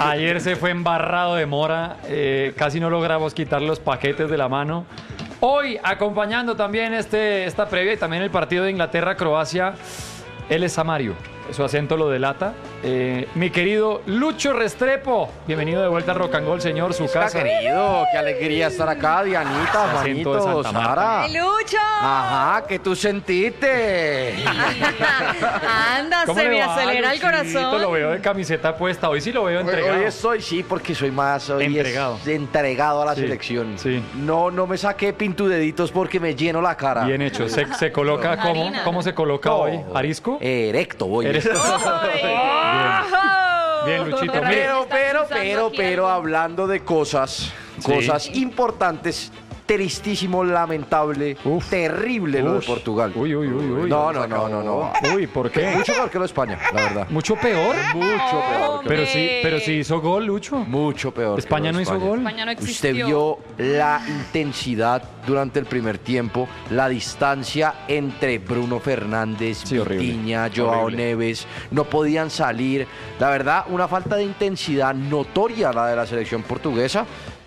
Ayer se fue embarrado de mora, casi no logramos quitar los paquetes de la mano. Hoy, acompañando también esta previa y también el partido de Inglaterra-Croacia, él es Samario. Su acento lo delata. Mi querido Lucho Restrepo, bienvenido de vuelta a Rock and Roll, señor, su casa. Querido, qué alegría estar acá, Dianita, Acento de Juanito, Santa Marta. Sara. ¡Ay, Lucho! Ajá, ¿qué tú sentiste? Anda, ¿Cómo se le me va, acelera el Luchito? Lo corazón. veo de camiseta puesta. Hoy sí lo veo entregado. Hoy estoy, sí, porque soy más Entregado. entregado a la Sí, selección. sí. No me saqué pintudeditos porque me lleno la cara. Bien hecho. Se coloca, Harina. ¿cómo se coloca No. hoy? ¿Arisco? Erecto voy. Eres- Bien, Luchito. Pero, hablando de cosas importantes, tristísimo, lamentable, Uf. terrible lo de Ush. Portugal. Uy. No. Uy, ¿por qué? Mucho peor que lo de España, la verdad. ¿Mucho peor? Mucho peor. Pero sí hizo gol, Lucho. Mucho peor. que España lo no de hizo España. gol. España no existió. Usted vio la intensidad durante el primer tiempo, la distancia entre Bruno Fernández, Sí, horrible. Vitinha, Joao Horrible. Neves, no podían salir. La verdad, una falta de intensidad notoria la de la selección portuguesa.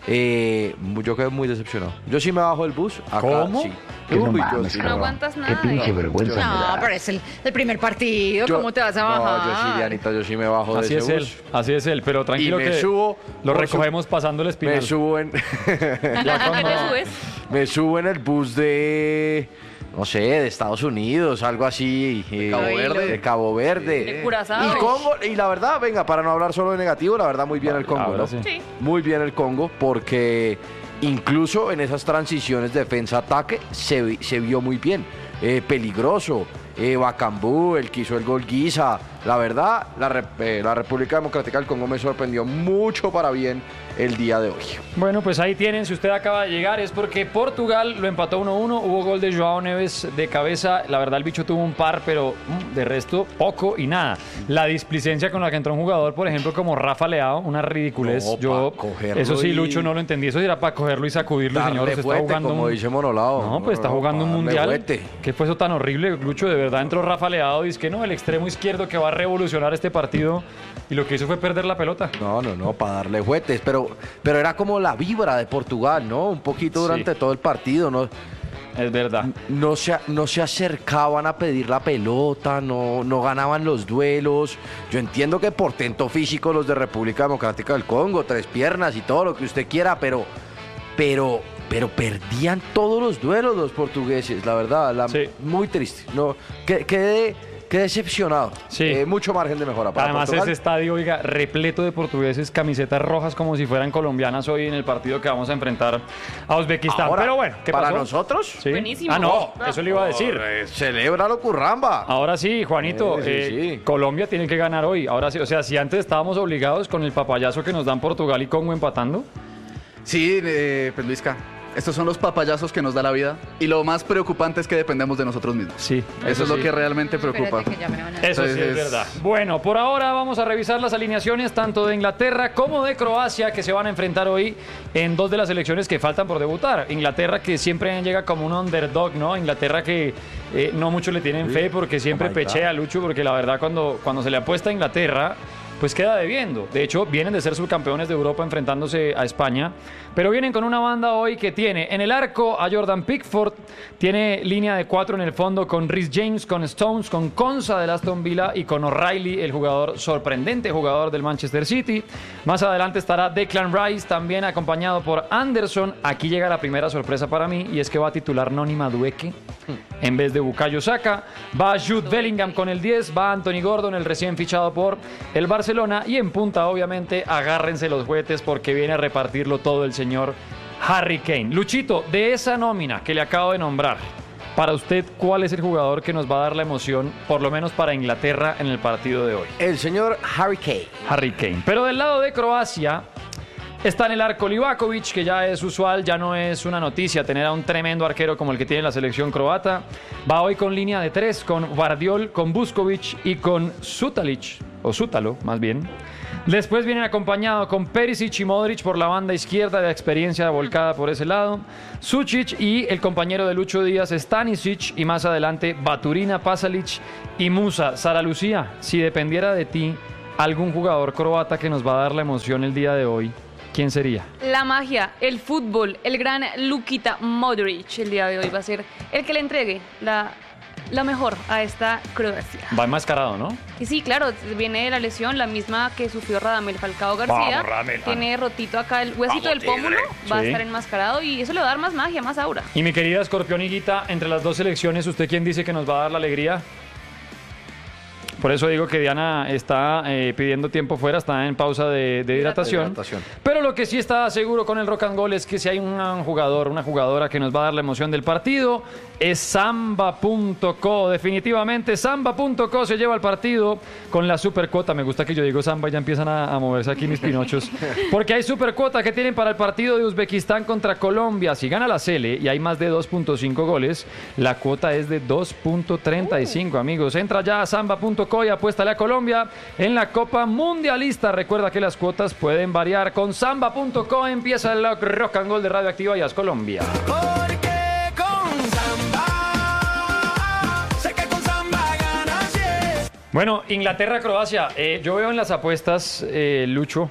Yo quedé muy decepcionado. Yo sí me bajo del bus. Acá, ¿Cómo? Sí. Que no Uy, yo mames, sí. No cabrón. aguantas nada. Qué pinche vergüenza me No, da. pero es el primer partido. ¿Cómo te vas a bajar? No, yo sí, Dianita, yo sí me bajo Así de es ese él, bus. así es él. Pero tranquilo me que subo, lo por recogemos pasando el espinal. Me subo en... Ya ¿A qué cuando- te subes? Me subo en el bus de, no sé, de Estados Unidos, algo así. Cabo Verde. De Cabo Verde. De Curazao. Y Congo, y la verdad, venga, para no hablar solo de negativo, la verdad, muy bien el Congo, Ahora ¿no? sí. Sí. Muy bien el Congo, porque incluso en esas transiciones defensa-ataque se vio muy bien. Peligroso. Bacambú, el que hizo el gol Guisa. La verdad, la República Democrática del Congo me sorprendió mucho para bien el día de hoy. Bueno, pues ahí tienen, si usted acaba de llegar es porque Portugal lo empató 1-1, hubo gol de Joao Neves de cabeza, la verdad el bicho tuvo un par, pero de resto poco y nada. La displicencia con la que entró un jugador, por ejemplo, como Rafa Leao, una ridiculez. No, Yo, pa' cogerlo eso sí, y- Lucho, no lo entendí, eso era para cogerlo y sacudirlo, señor, Darle se está fuerte, jugando como dice Monolao. No, pues está jugando un pa' darle mundial. fuerte. ¿Qué fue eso tan horrible, Lucho? De verdad entró Rafa Leao y dice que no, el extremo izquierdo que va a revolucionar este partido y lo que hizo fue perder la pelota. No, para darle juguetes, pero era como la vibra de Portugal, ¿no? Un poquito durante Sí. todo el partido, ¿no? Es verdad. No se acercaban a pedir la pelota, no ganaban los duelos. Yo entiendo que portento físico los de República Democrática del Congo, 3 piernas y todo lo que usted quiera, pero perdían todos los duelos los portugueses, la verdad, Sí. muy triste. No, quedé decepcionado. Sí. Mucho margen de mejora para Además Portugal. ese estadio, oiga, repleto de portugueses, camisetas rojas como si fueran colombianas hoy en el partido que vamos a enfrentar a Uzbekistán. Ahora, Pero bueno, ¿qué para pasó? nosotros, ¿Sí? Buenísimo. Ah, no, eso le iba a decir. celébralo, curramba. Ahora sí, Juanito, Sí. Colombia tiene que ganar hoy. Ahora sí, o sea, si antes estábamos obligados con el papayazo que nos dan Portugal y Congo empatando. Sí, pues Luisca, estos son los papayazos que nos da la vida y lo más preocupante es que dependemos de nosotros mismos. Sí, Eso es lo sí. que realmente preocupa. Espérate que ya me van a... Eso sí es Entonces- verdad. Bueno, por ahora vamos a revisar las alineaciones tanto de Inglaterra como de Croacia que se van a enfrentar hoy en 2 de las selecciones que faltan por debutar. Inglaterra que siempre llega como un underdog, ¿no? Inglaterra que no muchos le tienen fe porque siempre Oh my God. pechea Lucho, porque la verdad cuando se le apuesta a Inglaterra pues queda debiendo. De hecho, vienen de ser subcampeones de Europa enfrentándose a España, pero vienen con una banda hoy que tiene en el arco a Jordan Pickford, tiene línea de 4 en el fondo con Reece James, con Stones, con Konsa del Aston Villa y con O'Reilly, el jugador sorprendente, jugador del Manchester City. Más adelante estará Declan Rice, también acompañado por Anderson. Aquí llega la primera sorpresa para mí y es que va a titular Noni Madueke en vez de Bukayo Saka. Va Jude Bellingham con el 10, va Anthony Gordon, el recién fichado por el Barcelona, y en punta obviamente agárrense los juguetes porque viene a repartirlo todo el señor Harry Kane. Luchito, de esa nómina que le acabo de nombrar, para usted, ¿cuál es el jugador que nos va a dar la emoción, por lo menos para Inglaterra, en el partido de hoy? El señor Harry Kane. Harry Kane. Pero del lado de Croacia está en el arco Livakovic, que ya es usual, ya no es una noticia tener a un tremendo arquero como el que tiene la selección croata. Va hoy con línea de 3, con Guardiol, con Vuskovic y con Sutalic, o Sútalo más bien. Después vienen acompañado con Perisic y Modric por la banda izquierda, de experiencia volcada por ese lado. Sucic y el compañero de Lucho Díaz, Stanisic, y más adelante Baturina, Pasalic y Musa. Sara Lucía, si dependiera de ti, algún jugador croata que nos va a dar la emoción el día de hoy, ¿quién sería? La magia, el fútbol, el gran Lukita Modric el día de hoy va a ser el que le entregue la mejor a esta Croacia. Va enmascarado, ¿no? Y sí, claro, viene de la lesión, la misma que sufrió Radamel Falcao García. Vamos, Radamel. Tiene rotito acá el huesito del pómulo, va a Sí. estar enmascarado y eso le va a dar más magia, más aura. Y mi querida Escorpión Higuita, entre las dos selecciones, ¿usted quién dice que nos va a dar la alegría? Por eso digo que Diana está pidiendo tiempo fuera, está en pausa de hidratación. Pero lo que sí está seguro con el Rock and Roll es que si hay un jugador, una jugadora que nos va a dar la emoción del partido, es Samba.co. Definitivamente Samba.co se lleva el partido con la supercuota. Me gusta que yo digo Samba y ya empiezan a moverse aquí mis pinochos. Porque hay supercuota que tienen para el partido de Uzbekistán contra Colombia. Si gana la Sele y hay más de 2.5 goles, la cuota es de 2.35, amigos. Entra ya a Samba.co y apuéstale a Colombia en la Copa Mundialista. Recuerda que las cuotas pueden variar. Con Samba.co empieza el Rock and Roll de Radioactiva y Haz Colombia. Porque con Samba, sé que con Samba ganas, yes. Bueno, Inglaterra-Croacia. Yo veo en las apuestas, Lucho,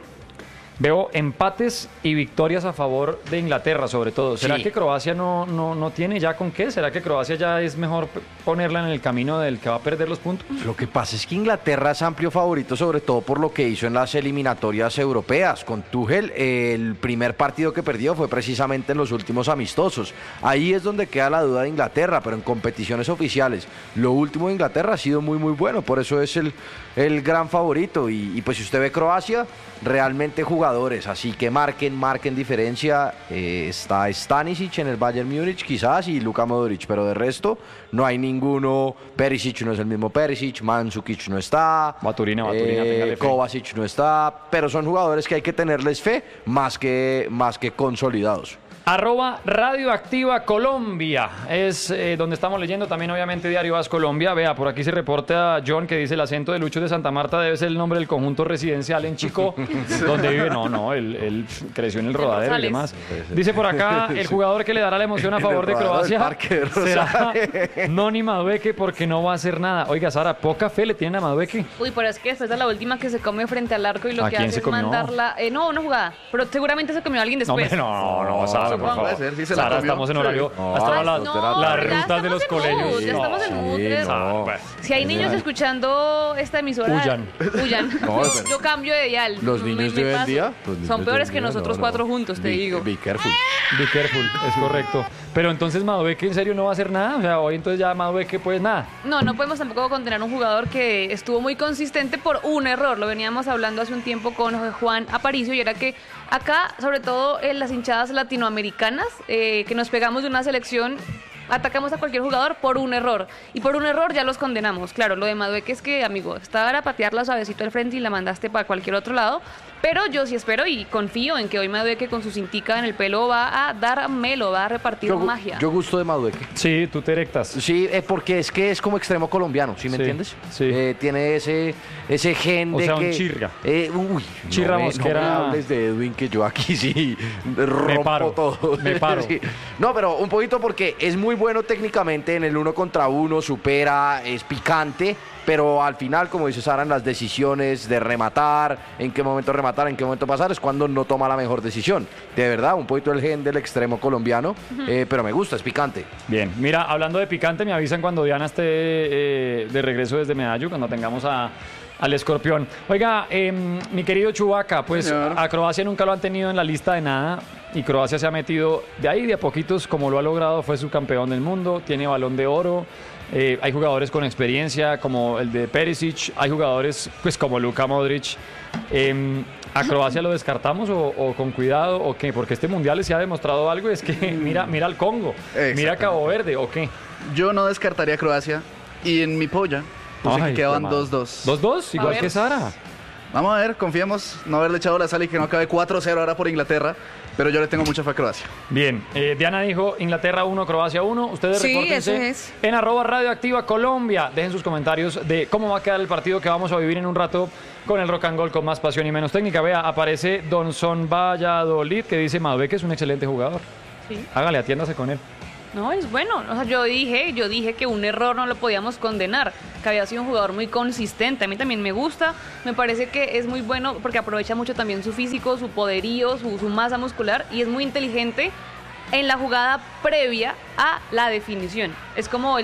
veo empates y victorias a favor de Inglaterra, sobre todo. ¿Será Sí. que Croacia no tiene ya con qué? ¿Será que Croacia ya es mejor ponerla en el camino del que va a perder los puntos? Lo que pasa es que Inglaterra es amplio favorito, sobre todo por lo que hizo en las eliminatorias europeas. Con Tuchel, el primer partido que perdió fue precisamente en los últimos amistosos. Ahí es donde queda la duda de Inglaterra, pero en competiciones oficiales, lo último de Inglaterra ha sido muy, muy bueno. Por eso es el gran favorito. Y pues si usted ve Croacia, realmente jugadores, así que marquen diferencia. Está Stanisic en el Bayern Múnich quizás y Luka Modric, pero de resto no hay ninguno. Perisic no es el mismo Perisic, Mandzukic no está, Baturina, téngale fe. Kovacic no está, pero son jugadores que hay que tenerles fe más que consolidados. @Radioactiva Colombia es donde estamos leyendo también obviamente Diario Haz Colombia. Vea, por aquí se reporta John que dice el acento de Lucho de Santa Marta debe ser el nombre del conjunto residencial en Chico donde vive. No, él creció en el Rodadero y demás. Dice por acá el jugador que le dará la emoción a favor de Croacia será Noni Madueque porque no va a hacer nada. Oiga, Sara, poca fe le tienen a Madueque. Uy, pero es que después de la última que se come frente al arco y lo ¿A que quién hace se es comió? mandarla... no, una jugada, pero seguramente se comió a alguien No, después. hombre, no, Sara, por supongo. favor. Puede ser, sí se la Sara, comió. estamos en Sí. horario. No, Hasta ahora No, las ya rutas de los estamos en mood, colegios. ya estamos en mood. no. Si hay niños escuchando esta emisora, huyan. No, Yo cambio de dial. Los niños de hoy en paso. día, los niños Son de peores hoy que en día, nosotros no. cuatro juntos, te digo. Be careful. Be careful, es correcto. Pero entonces Madueque en serio no va a hacer nada. O sea, hoy entonces ya Madueque pues nada. No podemos tampoco condenar a un jugador que estuvo muy consistente por un error. Lo veníamos hablando hace un tiempo con Juan Aparicio y era que acá, sobre todo en las hinchadas latinoamericanas, que nos pegamos de una selección, atacamos a cualquier jugador por un error. Y por un error ya los condenamos. Claro, lo de Madueque es que, amigo, estaba a patearla suavecito al frente y la mandaste para cualquier otro lado. Pero yo sí espero y confío en que hoy Madueque con su cintica en el pelo va a darmelo, va a repartir magia. Yo gusto de Madueque. Sí, tú te erectas. Sí, porque es que es como extremo colombiano, ¿sí me Sí, entiendes? sí. Tiene ese gen O de sea, un que... chirga. Uy, Chirra no Mosquera. me hables de Edwin, que yo aquí sí rompo paro, todo. me paro. Sí. No, pero un poquito porque es muy bueno técnicamente en el 1 contra 1, supera, es picante, pero al final, como dice Sara, en las decisiones de rematar, en qué momento rematar, en qué momento pasar, es cuando no toma la mejor decisión. De verdad, un poquito el gen del extremo colombiano, pero me gusta, es picante. Bien, mira, hablando de picante, me avisan cuando Diana esté de regreso desde Medallo, cuando tengamos al escorpión. Oiga, mi querido Chubaca, pues Señor. a Croacia nunca lo han tenido en la lista de nada y Croacia se ha metido de ahí de a poquitos, como lo ha logrado, fue subcampeón del mundo, tiene balón de oro. Hay jugadores con experiencia como el de Perisic, hay jugadores pues como Luka Modric. ¿A Croacia lo descartamos o con cuidado o qué? Porque este mundial se ha demostrado algo, es que mira al Congo, mira Exactamente. Cabo Verde o qué. Yo no descartaría a Croacia y en mi polla puse Ay, que quedaban qué mal. 2-2. 2-2, igual ver. que Sara. Vamos a ver, confiemos, no haberle echado la sal y que no acabe 4-0 ahora por Inglaterra, pero yo le tengo mucha fe a Croacia. Bien, Diana dijo Inglaterra 1, Croacia 1. Ustedes Sí, repórtense eso es. en @Radioactiva Colombia. Dejen sus comentarios de cómo va a quedar el partido que vamos a vivir en un rato con el Rock and Roll con más pasión y menos técnica. Vea, aparece Donson Valladolid que dice Madueque es un excelente jugador. Sí. Hágale, atiéndase con él. No, es bueno. O sea, yo dije que un error no lo podíamos condenar, que había sido un jugador muy consistente. A mí también me gusta, me parece que es muy bueno porque aprovecha mucho también su físico, su poderío, su masa muscular y es muy inteligente en la jugada previa a la definición. Es como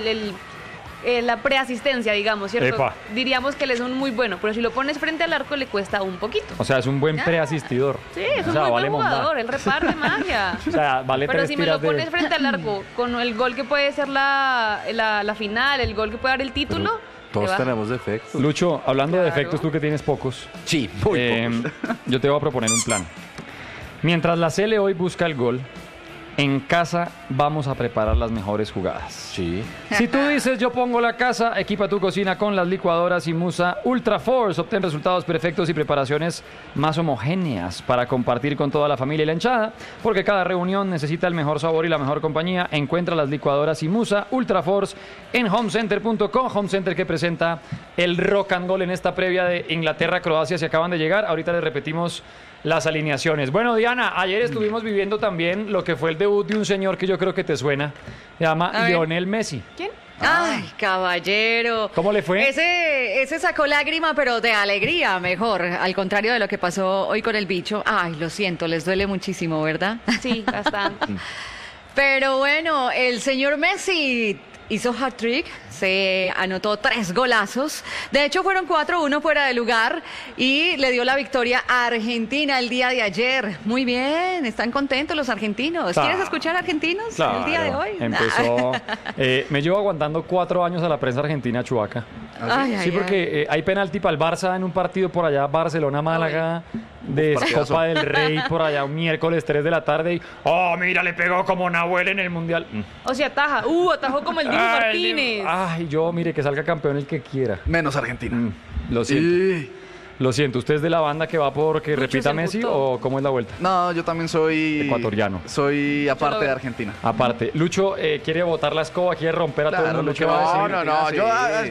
la preasistencia, digamos, ¿cierto? Epa. Diríamos que él es un muy bueno, pero si lo pones frente al arco le cuesta un poquito. O sea, es un buen preasistidor. Sí, es O un sea, muy vale buen jugador, monda. él reparte magia. O sea, vale Pero 3 si me lo tiras de... pones frente al arco, con el gol que puede ser la final, el gol que puede dar el título, Todos te va. tenemos defectos. Lucho, hablando de Claro. defectos, tú que tienes pocos, Sí, muy pocos. yo te voy a proponer un plan. Mientras la Cele hoy busca el gol, en casa vamos a preparar las mejores jugadas. Sí. Si tú dices yo pongo la casa, equipa tu cocina con las licuadoras y Musa Ultra Force. Obtén resultados perfectos y preparaciones más homogéneas para compartir con toda la familia y la hinchada, porque cada reunión necesita el mejor sabor y la mejor compañía. Encuentra las licuadoras y Musa Ultra Force en homecenter.com. Home Center que presenta el rock and roll en esta previa de Inglaterra-Croacia. Se acaban de llegar. Ahorita les repetimos las alineaciones. Bueno, Diana, ayer estuvimos viviendo también lo que fue el debut de un señor que yo creo que te suena. Se llama A ver. Lionel Messi. ¿Quién? Ay, caballero. ¿Cómo le fue? Ese sacó lágrima, pero de alegría, mejor. Al contrario de lo que pasó hoy con el bicho. Ay, lo siento, les duele muchísimo, ¿verdad? Sí, bastante. Pero bueno, el señor Messi hizo hat-trick, se anotó 3 golazos. De hecho, fueron 4-1 fuera de lugar y le dio la victoria a Argentina el día de ayer. Muy bien, están contentos los argentinos. Claro. ¿Quieres escuchar argentinos el día de hoy? Empezó. Me llevo aguantando 4 años a la prensa argentina, Chubaca. Ay, ay, Sí, ay. porque hay penalti para el Barça en un partido por allá, Barcelona-Málaga, de partidazo. Copa del Rey, por allá, un miércoles 3 de la tarde. Y, oh, mira, le pegó como Nahuel en el Mundial. O sea, ataja. Atajó como el Dibu Martínez. Ay, yo, mire, que salga campeón el que quiera. Menos Argentina. Lo siento. Y- Lo siento. ¿Usted es de la banda que va porque Lucho repita se Messi emputó. o cómo es la vuelta? No, yo también soy... Ecuatoriano. Soy aparte lo de veo. Argentina. Aparte, Lucho quiere botar la escoba, quiere romper a todo el Claro, mundo. Lucho ¿Qué va a va a decir? No, no, no, Sí.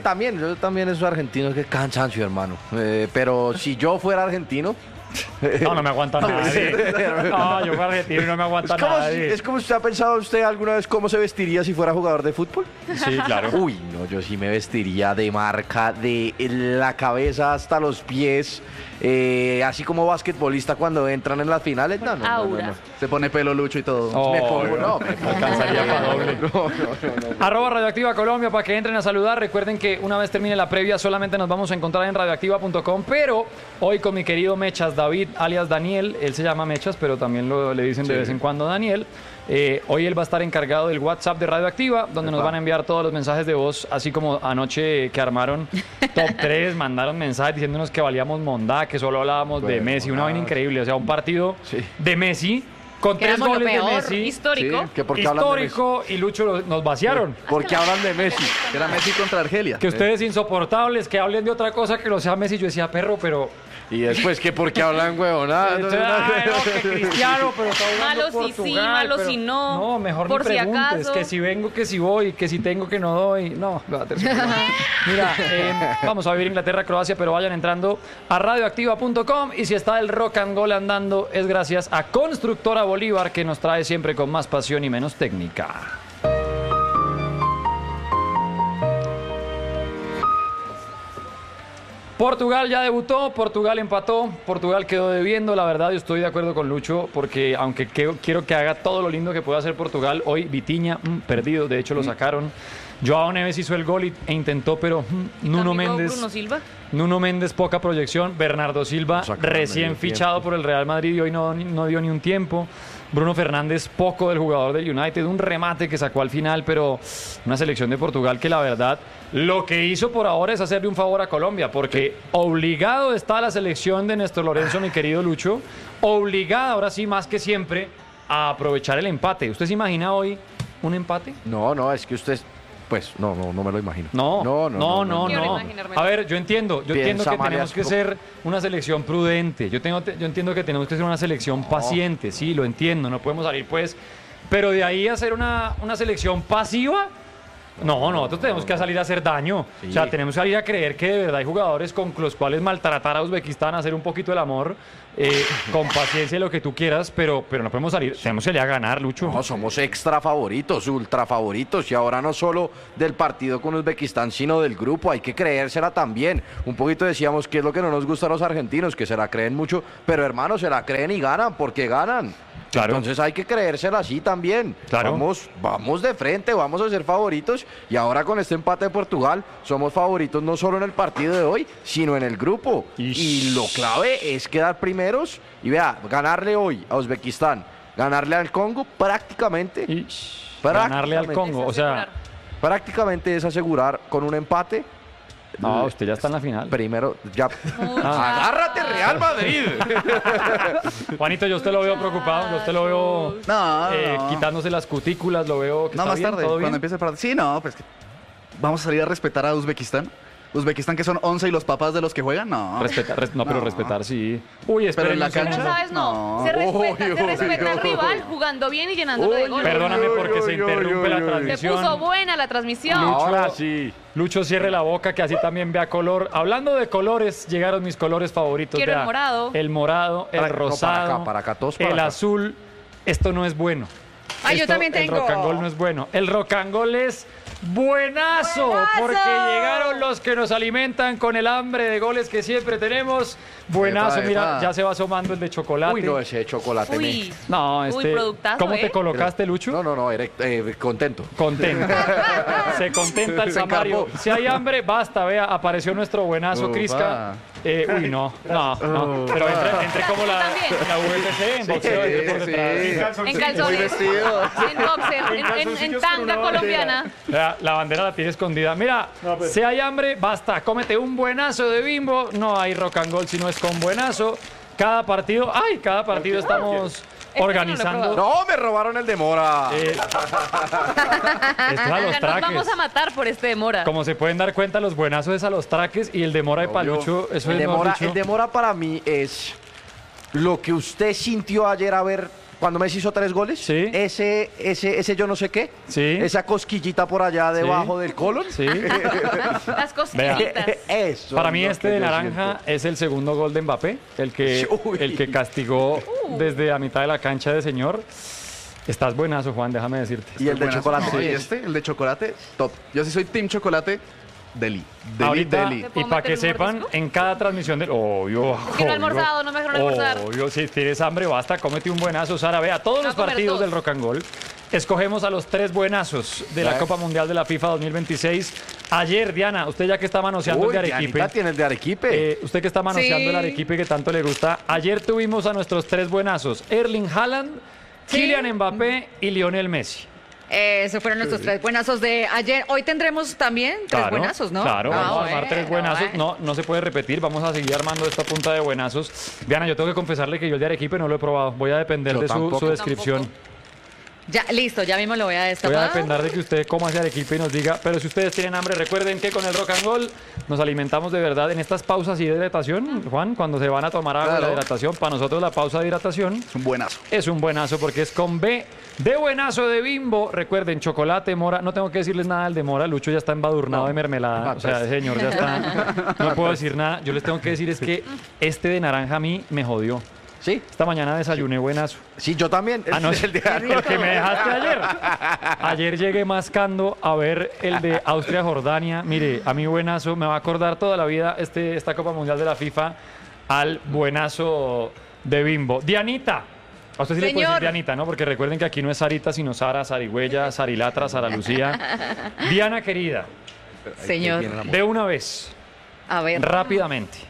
yo también esos argentinos, que cansancio, hermano. Pero si yo fuera argentino... No, no me aguanta nadie. No, yo fui argentino y no me aguanta nadie. Es como usted ha pensado usted alguna vez cómo se vestiría si fuera jugador de fútbol. Sí, claro. Uy, no, yo sí me vestiría de marca, de la cabeza hasta los pies, así como basquetbolista cuando entran en las finales. No, no, no, no, Aura. no. Se pone pelo Lucho y todo. Oh, Me pongo, no, no, me alcanzaría para doble. Arroba Radioactiva Colombia para que entren a saludar. Recuerden que una vez termine la previa solamente nos vamos a encontrar en radioactiva.com, pero hoy con mi querido Mechas David, alias Daniel, él se llama Mechas, pero también le dicen de vez en cuando Daniel. Hoy él va a estar encargado del WhatsApp de Radioactiva, donde nos van a enviar todos los mensajes de voz, así como anoche que armaron Top 3, mandaron mensajes diciéndonos que valíamos mondá, que solo hablábamos de Bueno, Messi, una vaina nada. increíble, o sea, un partido Sí. de Messi con Que 3 éramos lo goles de peor, Messi. Histórico. Sí, que porque hablan de Messi. Histórico, y Lucho nos vaciaron. Porque hablan de Messi. Era Messi contra Argelia. Que ustedes insoportables, que hablen de otra cosa que no sea Messi. Yo decía, perro, pero... Y después que porque hablan huevonadas. Ay, no, que Cristiano, pero está hablando Malo si sí, Portugal, malo pero- si no. No, mejor Por ni si preguntes, acaso. que si vengo, que si voy, que si tengo, que no doy. No, va a terminar. Mira, vamos a vivir Inglaterra, Croacia, pero vayan entrando a radioactiva.com y si está el rock and roll andando es gracias a Constructora Bolívar, que nos trae siempre con más pasión y menos técnica. Portugal ya debutó, Portugal empató, Portugal quedó debiendo, la verdad yo estoy de acuerdo con Lucho porque aunque quiero que haga todo lo lindo que pueda hacer Portugal, hoy Vitinha perdido, de hecho lo sacaron. Joao Neves hizo el gol e intentó, pero Nuno Amigo Méndez, Bruno Silva. Nuno Méndez poca proyección, Bernardo Silva Lo sacaron recién medio fichado tiempo. por el Real Madrid y hoy no dio ni un tiempo. Bruno Fernández poco del jugador del United, un remate que sacó al final, pero una selección de Portugal que la verdad lo que hizo por ahora es hacerle un favor a Colombia, porque obligado está la selección de Néstor Lorenzo, mi querido Lucho, obligada ahora sí más que siempre a aprovechar el empate. ¿Usted se imagina hoy un empate? No, no, es que usted, pues, no me lo imagino. No, no. Quiero imaginármelo. A ver, yo entiendo que Piensa mal, tenemos que asco. ser una selección prudente. Yo entiendo que tenemos que ser una selección paciente, sí, lo entiendo, no podemos salir pues, pero de ahí a ser una selección pasiva, No, nosotros tenemos que salir a hacer daño. Sí. O sea, tenemos que salir a creer que de verdad hay jugadores con los cuales maltratar a Uzbekistán, hacer un poquito el amor, con paciencia y lo que tú quieras, pero no podemos salir. Tenemos que salir a ganar, Lucho. No, somos extra favoritos, ultra favoritos. Y ahora no solo del partido con Uzbekistán, sino del grupo. Hay que creérsela también. Un poquito decíamos que es lo que no nos gusta a los argentinos, que se la creen mucho. Pero hermanos, se la creen y ganan, porque ganan. Claro. Entonces hay que creérsela así también. Claro. Vamos de frente, vamos a ser favoritos. Y ahora con este empate de Portugal, somos favoritos no solo en el partido de hoy, sino en el grupo. Ish. Y lo clave es quedar primeros. Y vea, ganarle hoy a Uzbekistán, ganarle al Congo prácticamente. Y ganarle al Prácticamente. Congo. O sea, Prácticamente es asegurar con un empate. no, usted ya está en la final. Primero, ya. Ah. ¡Agárrate, Real Madrid! Juanito, yo usted lo veo preocupado, yo usted lo veo No. quitándose las cutículas, lo veo que No, está más bien, tarde, ¿todo bien? cuando empiece el partido. Sí, no, pues que vamos a salir a respetar a Uzbekistán. Uzbekistán que son 11 y los papás de los que juegan, no. Pero respetar sí. Uy, Pero en la esperen un Pero cancha- sabes, no. No. Se respeta, Uy, se respeta uy, al uy. rival jugando bien y llenándolo de goles. Perdóname porque se Uy, uy, interrumpe uy, la uy, uy. Se transmisión. puso buena la transmisión. Ahora sí. Lucho, cierre la boca, que así también vea color. Hablando de colores, llegaron mis colores favoritos. Quiero el vea. morado. El morado, el Para- no, para rosado, acá, para acá, todos para el acá. azul. Esto no es bueno. Ay, yo también tengo. El rock and roll no es bueno. El rock and roll es buenazo, ¡Buenazo! porque llegaron los que nos alimentan con el hambre de goles que siempre tenemos. Buenazo, Epa, mira, epa. ya se va asomando el de chocolate. Uy, no, ese chocolate Uy. No, Uy, este. productazo, ¿Cómo te ¿eh? colocaste, Lucho? No, era contento. Contento. Se contenta el Se Samario. encarpó. Si hay hambre, basta, vea, apareció nuestro buenazo, Ufa. Crisca. Uy, no. Pero entre como la UFC, en boxeo, Sí, entre por sí. detrás. En Muy calzones, vestido. en boxer, en tanga colombiana. Vea, la bandera la tiene escondida. Mira, si hay hambre, basta, cómete un buenazo de Bimbo. No hay rock and roll si no es con buenazo. Cada partido estamos organizando. No, me robaron el de Mora. Esto es a los Nos traques. vamos a matar por este demora. Como se pueden dar cuenta, los buenazos es a los traques y el de Mora de Palucho, eso El es de mejor Mora, dicho. el de Mora para mí es lo que usted sintió ayer a ver cuando Messi hizo 3 goles. Sí. Ese yo no sé qué. Sí. Esa cosquillita por allá debajo del colon. Sí. Las cosquillitas. Eso. Para mí es lo este que de yo naranja siento. es el segundo gol de Mbappé, el Uy. que castigó desde la mitad de la cancha de señor. Estás buenazo, Juan, déjame decirte. Y el de Buenazo. chocolate. No, y el de chocolate, top. Yo sí soy team chocolate, Deli. Ahorita, Deli. ¿Te y puedo para que meter un sepan, mordisco? en cada transmisión del... Obvio, Porque no he almorzado, no me dejaron almorzar. Obvio, si tienes hambre, basta, cómete un buenazo, Sara. Vea, todos Voy a los comer partidos dos. del Rock and Roll, escogemos a los 3 buenazos de la Ya. Copa Mundial de la FIFA 2026. Ayer, Diana, usted ya que está manoseando Uy, el de Arequipe... Dianita tiene el de Arequipe. usted que está manoseando Sí. el Arequipe que tanto le gusta. Ayer tuvimos a nuestros 3 buenazos: Erling Haaland, Sí. Kylian Mbappé y Lionel Messi. Esos fueron nuestros 3 buenazos de ayer. Hoy tendremos también 3 buenazos, ¿no? Claro, Ah, vamos a armar bueno, 3 buenazos. bueno. No se puede repetir. Vamos a seguir armando esta punta de buenazos. Diana, yo tengo que confesarle que yo el de Arequipe no lo he probado. Voy a depender Yo de su tampoco. descripción. Ya, listo, ya mismo lo voy a Voy a destapar. depender de que usted coma ese Arequipe y nos diga. Pero si ustedes tienen hambre, recuerden que con el Rock and Roll nos alimentamos de verdad en estas pausas y de hidratación. Juan, cuando se van a tomar agua, Claro. la hidratación, para nosotros la pausa de hidratación Es un buenazo. es un buenazo porque es con B de buenazo de Bimbo. Recuerden, chocolate, Mora. No tengo que decirles nada del de Mora. Lucho ya está embadurnado de mermelada. O sea, el señor ya está. No puedo decir nada. Yo les tengo que decir es que este de naranja a mí me jodió. Sí, Esta mañana desayuné buenazo. sí, yo también. Ah, no, El de el que me dejaste ayer. Ayer llegué mascando a ver el de Austria-Jordania. Mire, a mí buenazo, me va a acordar toda la vida esta Copa Mundial de la FIFA al buenazo de Bimbo. Dianita. A usted sí le puedo decir Señor. Dianita, ¿no? Porque recuerden que aquí no es Sarita, sino Sara, Sarigüeya, Sarilatra, Sara Lucía. Diana querida, Señor, de una vez, a ver. rápidamente.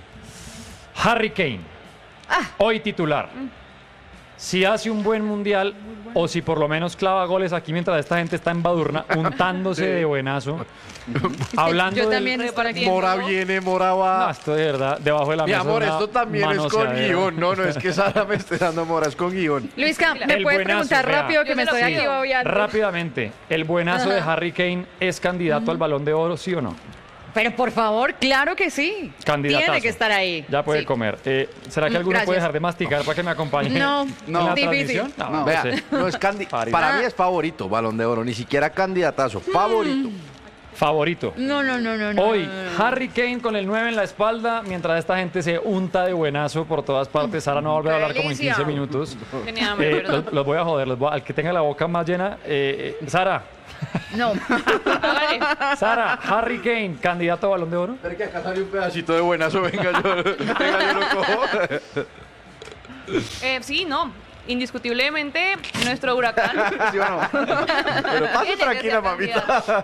Harry Kane, hoy titular. Si hace un buen mundial o si por lo menos clava goles aquí mientras esta gente está en Badurna untándose de buenazo. Hablando Yo del- también estoy aquí. Mora viene, Mora No, va. esto de verdad, debajo de la Mi mesa. amor, una esto también es con manoseadera. guión. No es que Sara me esté dando Mora, es con guión. Luisca, ¿me El puedes buenazo, preguntar vea. rápido que Yo me me lo estoy pido. aquí obviando? Rápidamente, ¿el buenazo de Harry Kane es candidato al Balón de Oro, sí o no? Pero por favor, claro que sí. Candidatazo. Tiene que estar ahí. Ya puede Sí. comer. ¿Será que alguno Gracias. puede dejar de masticar para que me acompañe No, en la difícil. transmisión? No. Vea, sé. no es París. para mí es favorito, Balón de Oro, ni siquiera candidatazo, favorito. Favorito. No. Hoy, Harry Kane con el 9 en la espalda, mientras esta gente se unta de buenazo por todas partes. Sara no va a volver a ¡Qué hablar como en 15 delicia! minutos. Tenía hambre, perdón. Los voy a joder, al que tenga la boca más llena. Sara, No. Sara, Harry Kane, candidato a Balón de Oro. Ver que acá sale un pedacito de buenazo, venga, yo lo cojo. Sí, no. Indiscutiblemente, nuestro huracán. ¿Sí o no? Pero pase Tiene que tranquila, ser mamita. candidato.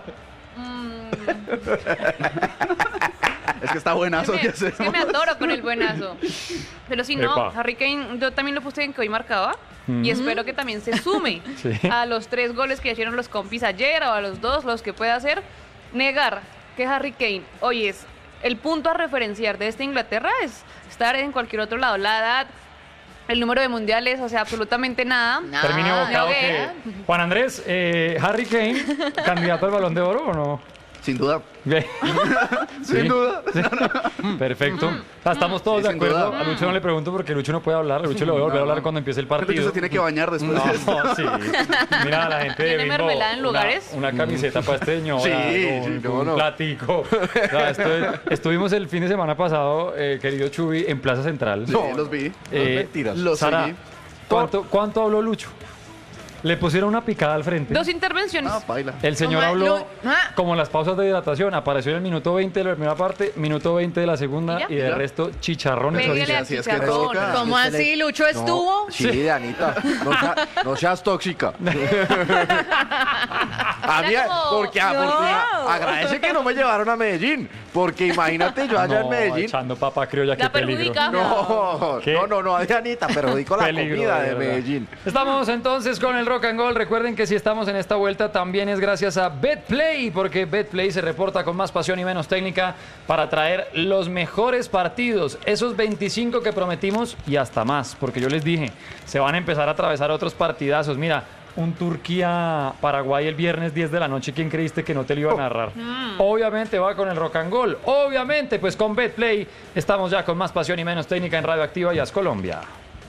Es que está buenazo. ¿Qué Es que hacemos? me adoro con el buenazo. Pero si no, Epa. Harry Kane, yo también lo puse en que hoy marcaba. Y espero que también se sume Sí. a los 3 goles que hicieron los compis ayer o a los 2, los que pueda hacer. Negar que Harry Kane hoy es el punto a referenciar de esta Inglaterra es estar en cualquier otro lado. La edad, el número de mundiales, o sea, absolutamente nada. Termine abocado no, que... Juan Andrés, Harry Kane, candidato al Balón de Oro o no? Sin duda. Bien. Sin duda. Perfecto. O sea, estamos todos Sí, de sin acuerdo. duda. A Lucho no le pregunto porque Lucho no puede hablar. A Lucho le voy a volver a hablar cuando empiece el Creo que partido. se tiene que bañar después No, de esto. sí. Mira, la gente de ¿Tiene Bimbo, mermelada en lugares? Una camiseta para este señor. Sí, un, sí, cómo un no. platico. O sea, estuvimos el fin de semana pasado, querido Chubi, en Plaza Central. Sí, los vi. Mentiras. Los Sara, seguí. ¿cuánto habló Lucho? Le pusieron una picada al frente. 2 intervenciones. Ah, baila. El señor Toma, habló ah. como las pausas de hidratación. Apareció en el minuto 20 de la primera parte, minuto 20 de la segunda ¿Y ya? y de resto chicharrones. Pégale chorizo. al así es que chicharrón. toca. ¿Cómo así, Lucho estuvo? No, sí, de Anita. No seas tóxica. A mí, Era como- porque No. agradece que no me llevaron a Medellín. Porque imagínate yo allá en No, Medellín. echando papa criolla, qué La peligro. perjudica. No, ¿Qué? no, a Dianita, perjudicó la Peligro, comida de verdad. Medellín. Estamos entonces con el Rock and Roll. Recuerden que si estamos en esta vuelta también es gracias a BetPlay, porque BetPlay se reporta con más pasión y menos técnica para traer los mejores partidos, esos 25 que prometimos y hasta más, porque yo les dije, se van a empezar a atravesar otros partidazos. Mira, un Turquía-Paraguay el viernes 10 de la noche, ¿quién creíste que no te lo iba a narrar? Obviamente va con el Rock and Roll, obviamente, pues con BetPlay estamos ya con más pasión y menos técnica en Radioactiva y As Colombia.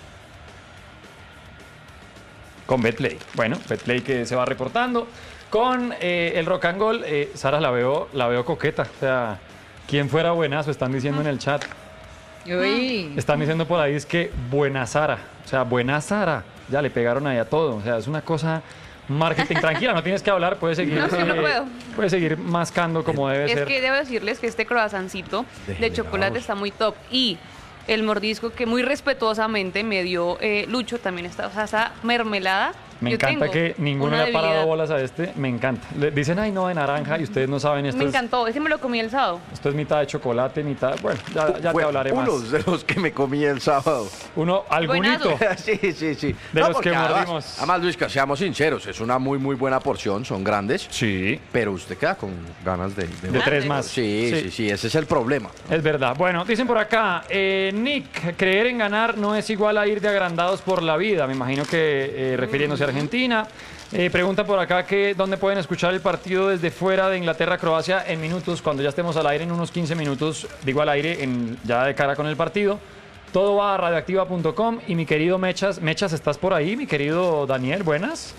Con BetPlay. Bueno, BetPlay que se va reportando. Con el Rock and Roll, Sara la veo coqueta. O sea, quien fuera buenazo, están diciendo en el chat. Uy. Están diciendo por ahí es que buena Sara. O sea, buena Sara. Ya le pegaron ahí a todo. O sea, es una cosa marketing. Tranquila, no tienes que hablar. Puedes seguir, No, sí, no puedo. puedes seguir mascando como debe Es ser. que debo decirles que este croissancito de chocolate está muy top. Y el mordisco que muy respetuosamente me dio Lucho también está, o sea, esa mermelada. Me Yo encanta tengo que ninguno una le ha parado debilidad. bolas a este. Me encanta. Le dicen, ay, no, de naranja. Y ustedes no saben esto. Me Es, encantó, ese me lo comí el sábado. esto es mitad de chocolate, mitad. Bueno, ya Fue te hablaré más. uno de los que me comí el sábado. Uno, algunito. Buenazo. Sí. De los porque que además- mordimos. Además, Luis, que seamos sinceros, es una muy buena porción, son grandes. Sí. Pero usted queda con ganas de De 3 más. Sí, ese es el problema. Es verdad. Bueno, dicen por acá, Nick, creer en ganar no es igual a ir de agrandados por la vida. Me imagino que refiriéndose a Argentina. Pregunta por acá que dónde pueden escuchar el partido desde fuera de Inglaterra-Croacia en minutos, cuando ya estemos al aire en unos 15 minutos, digo al aire, ya de cara con el partido. Todo va a radioactiva.com y mi querido Mechas, ¿estás por ahí? Mi querido Daniel, buenas.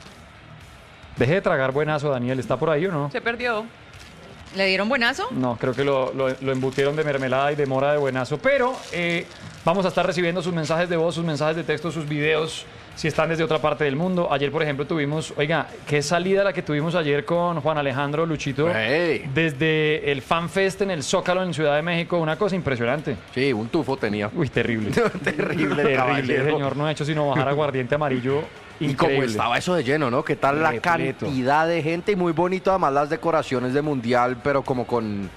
Deje de tragar buenazo, Daniel, ¿está por ahí o no? Se perdió. ¿Le dieron buenazo? No, creo que lo embutieron de mermelada y de mora de buenazo. Pero vamos a estar recibiendo sus mensajes de voz, sus mensajes de texto, sus videos, si están desde otra parte del mundo. Ayer, por ejemplo, tuvimos, oiga, qué salida la que tuvimos ayer con Juan Alejandro Luchito. Hey. Desde el FanFest en el Zócalo en Ciudad de México. Una cosa impresionante. Sí, un tufo tenía. Uy, terrible. Terrible, Terrible, caballero. señor. No ha hecho sino bajar aguardiente amarillo. Y como Increíble. estaba eso de lleno, ¿no? ¿Qué tal la Repleto. cantidad de gente? Y muy bonito además las decoraciones de mundial, pero como con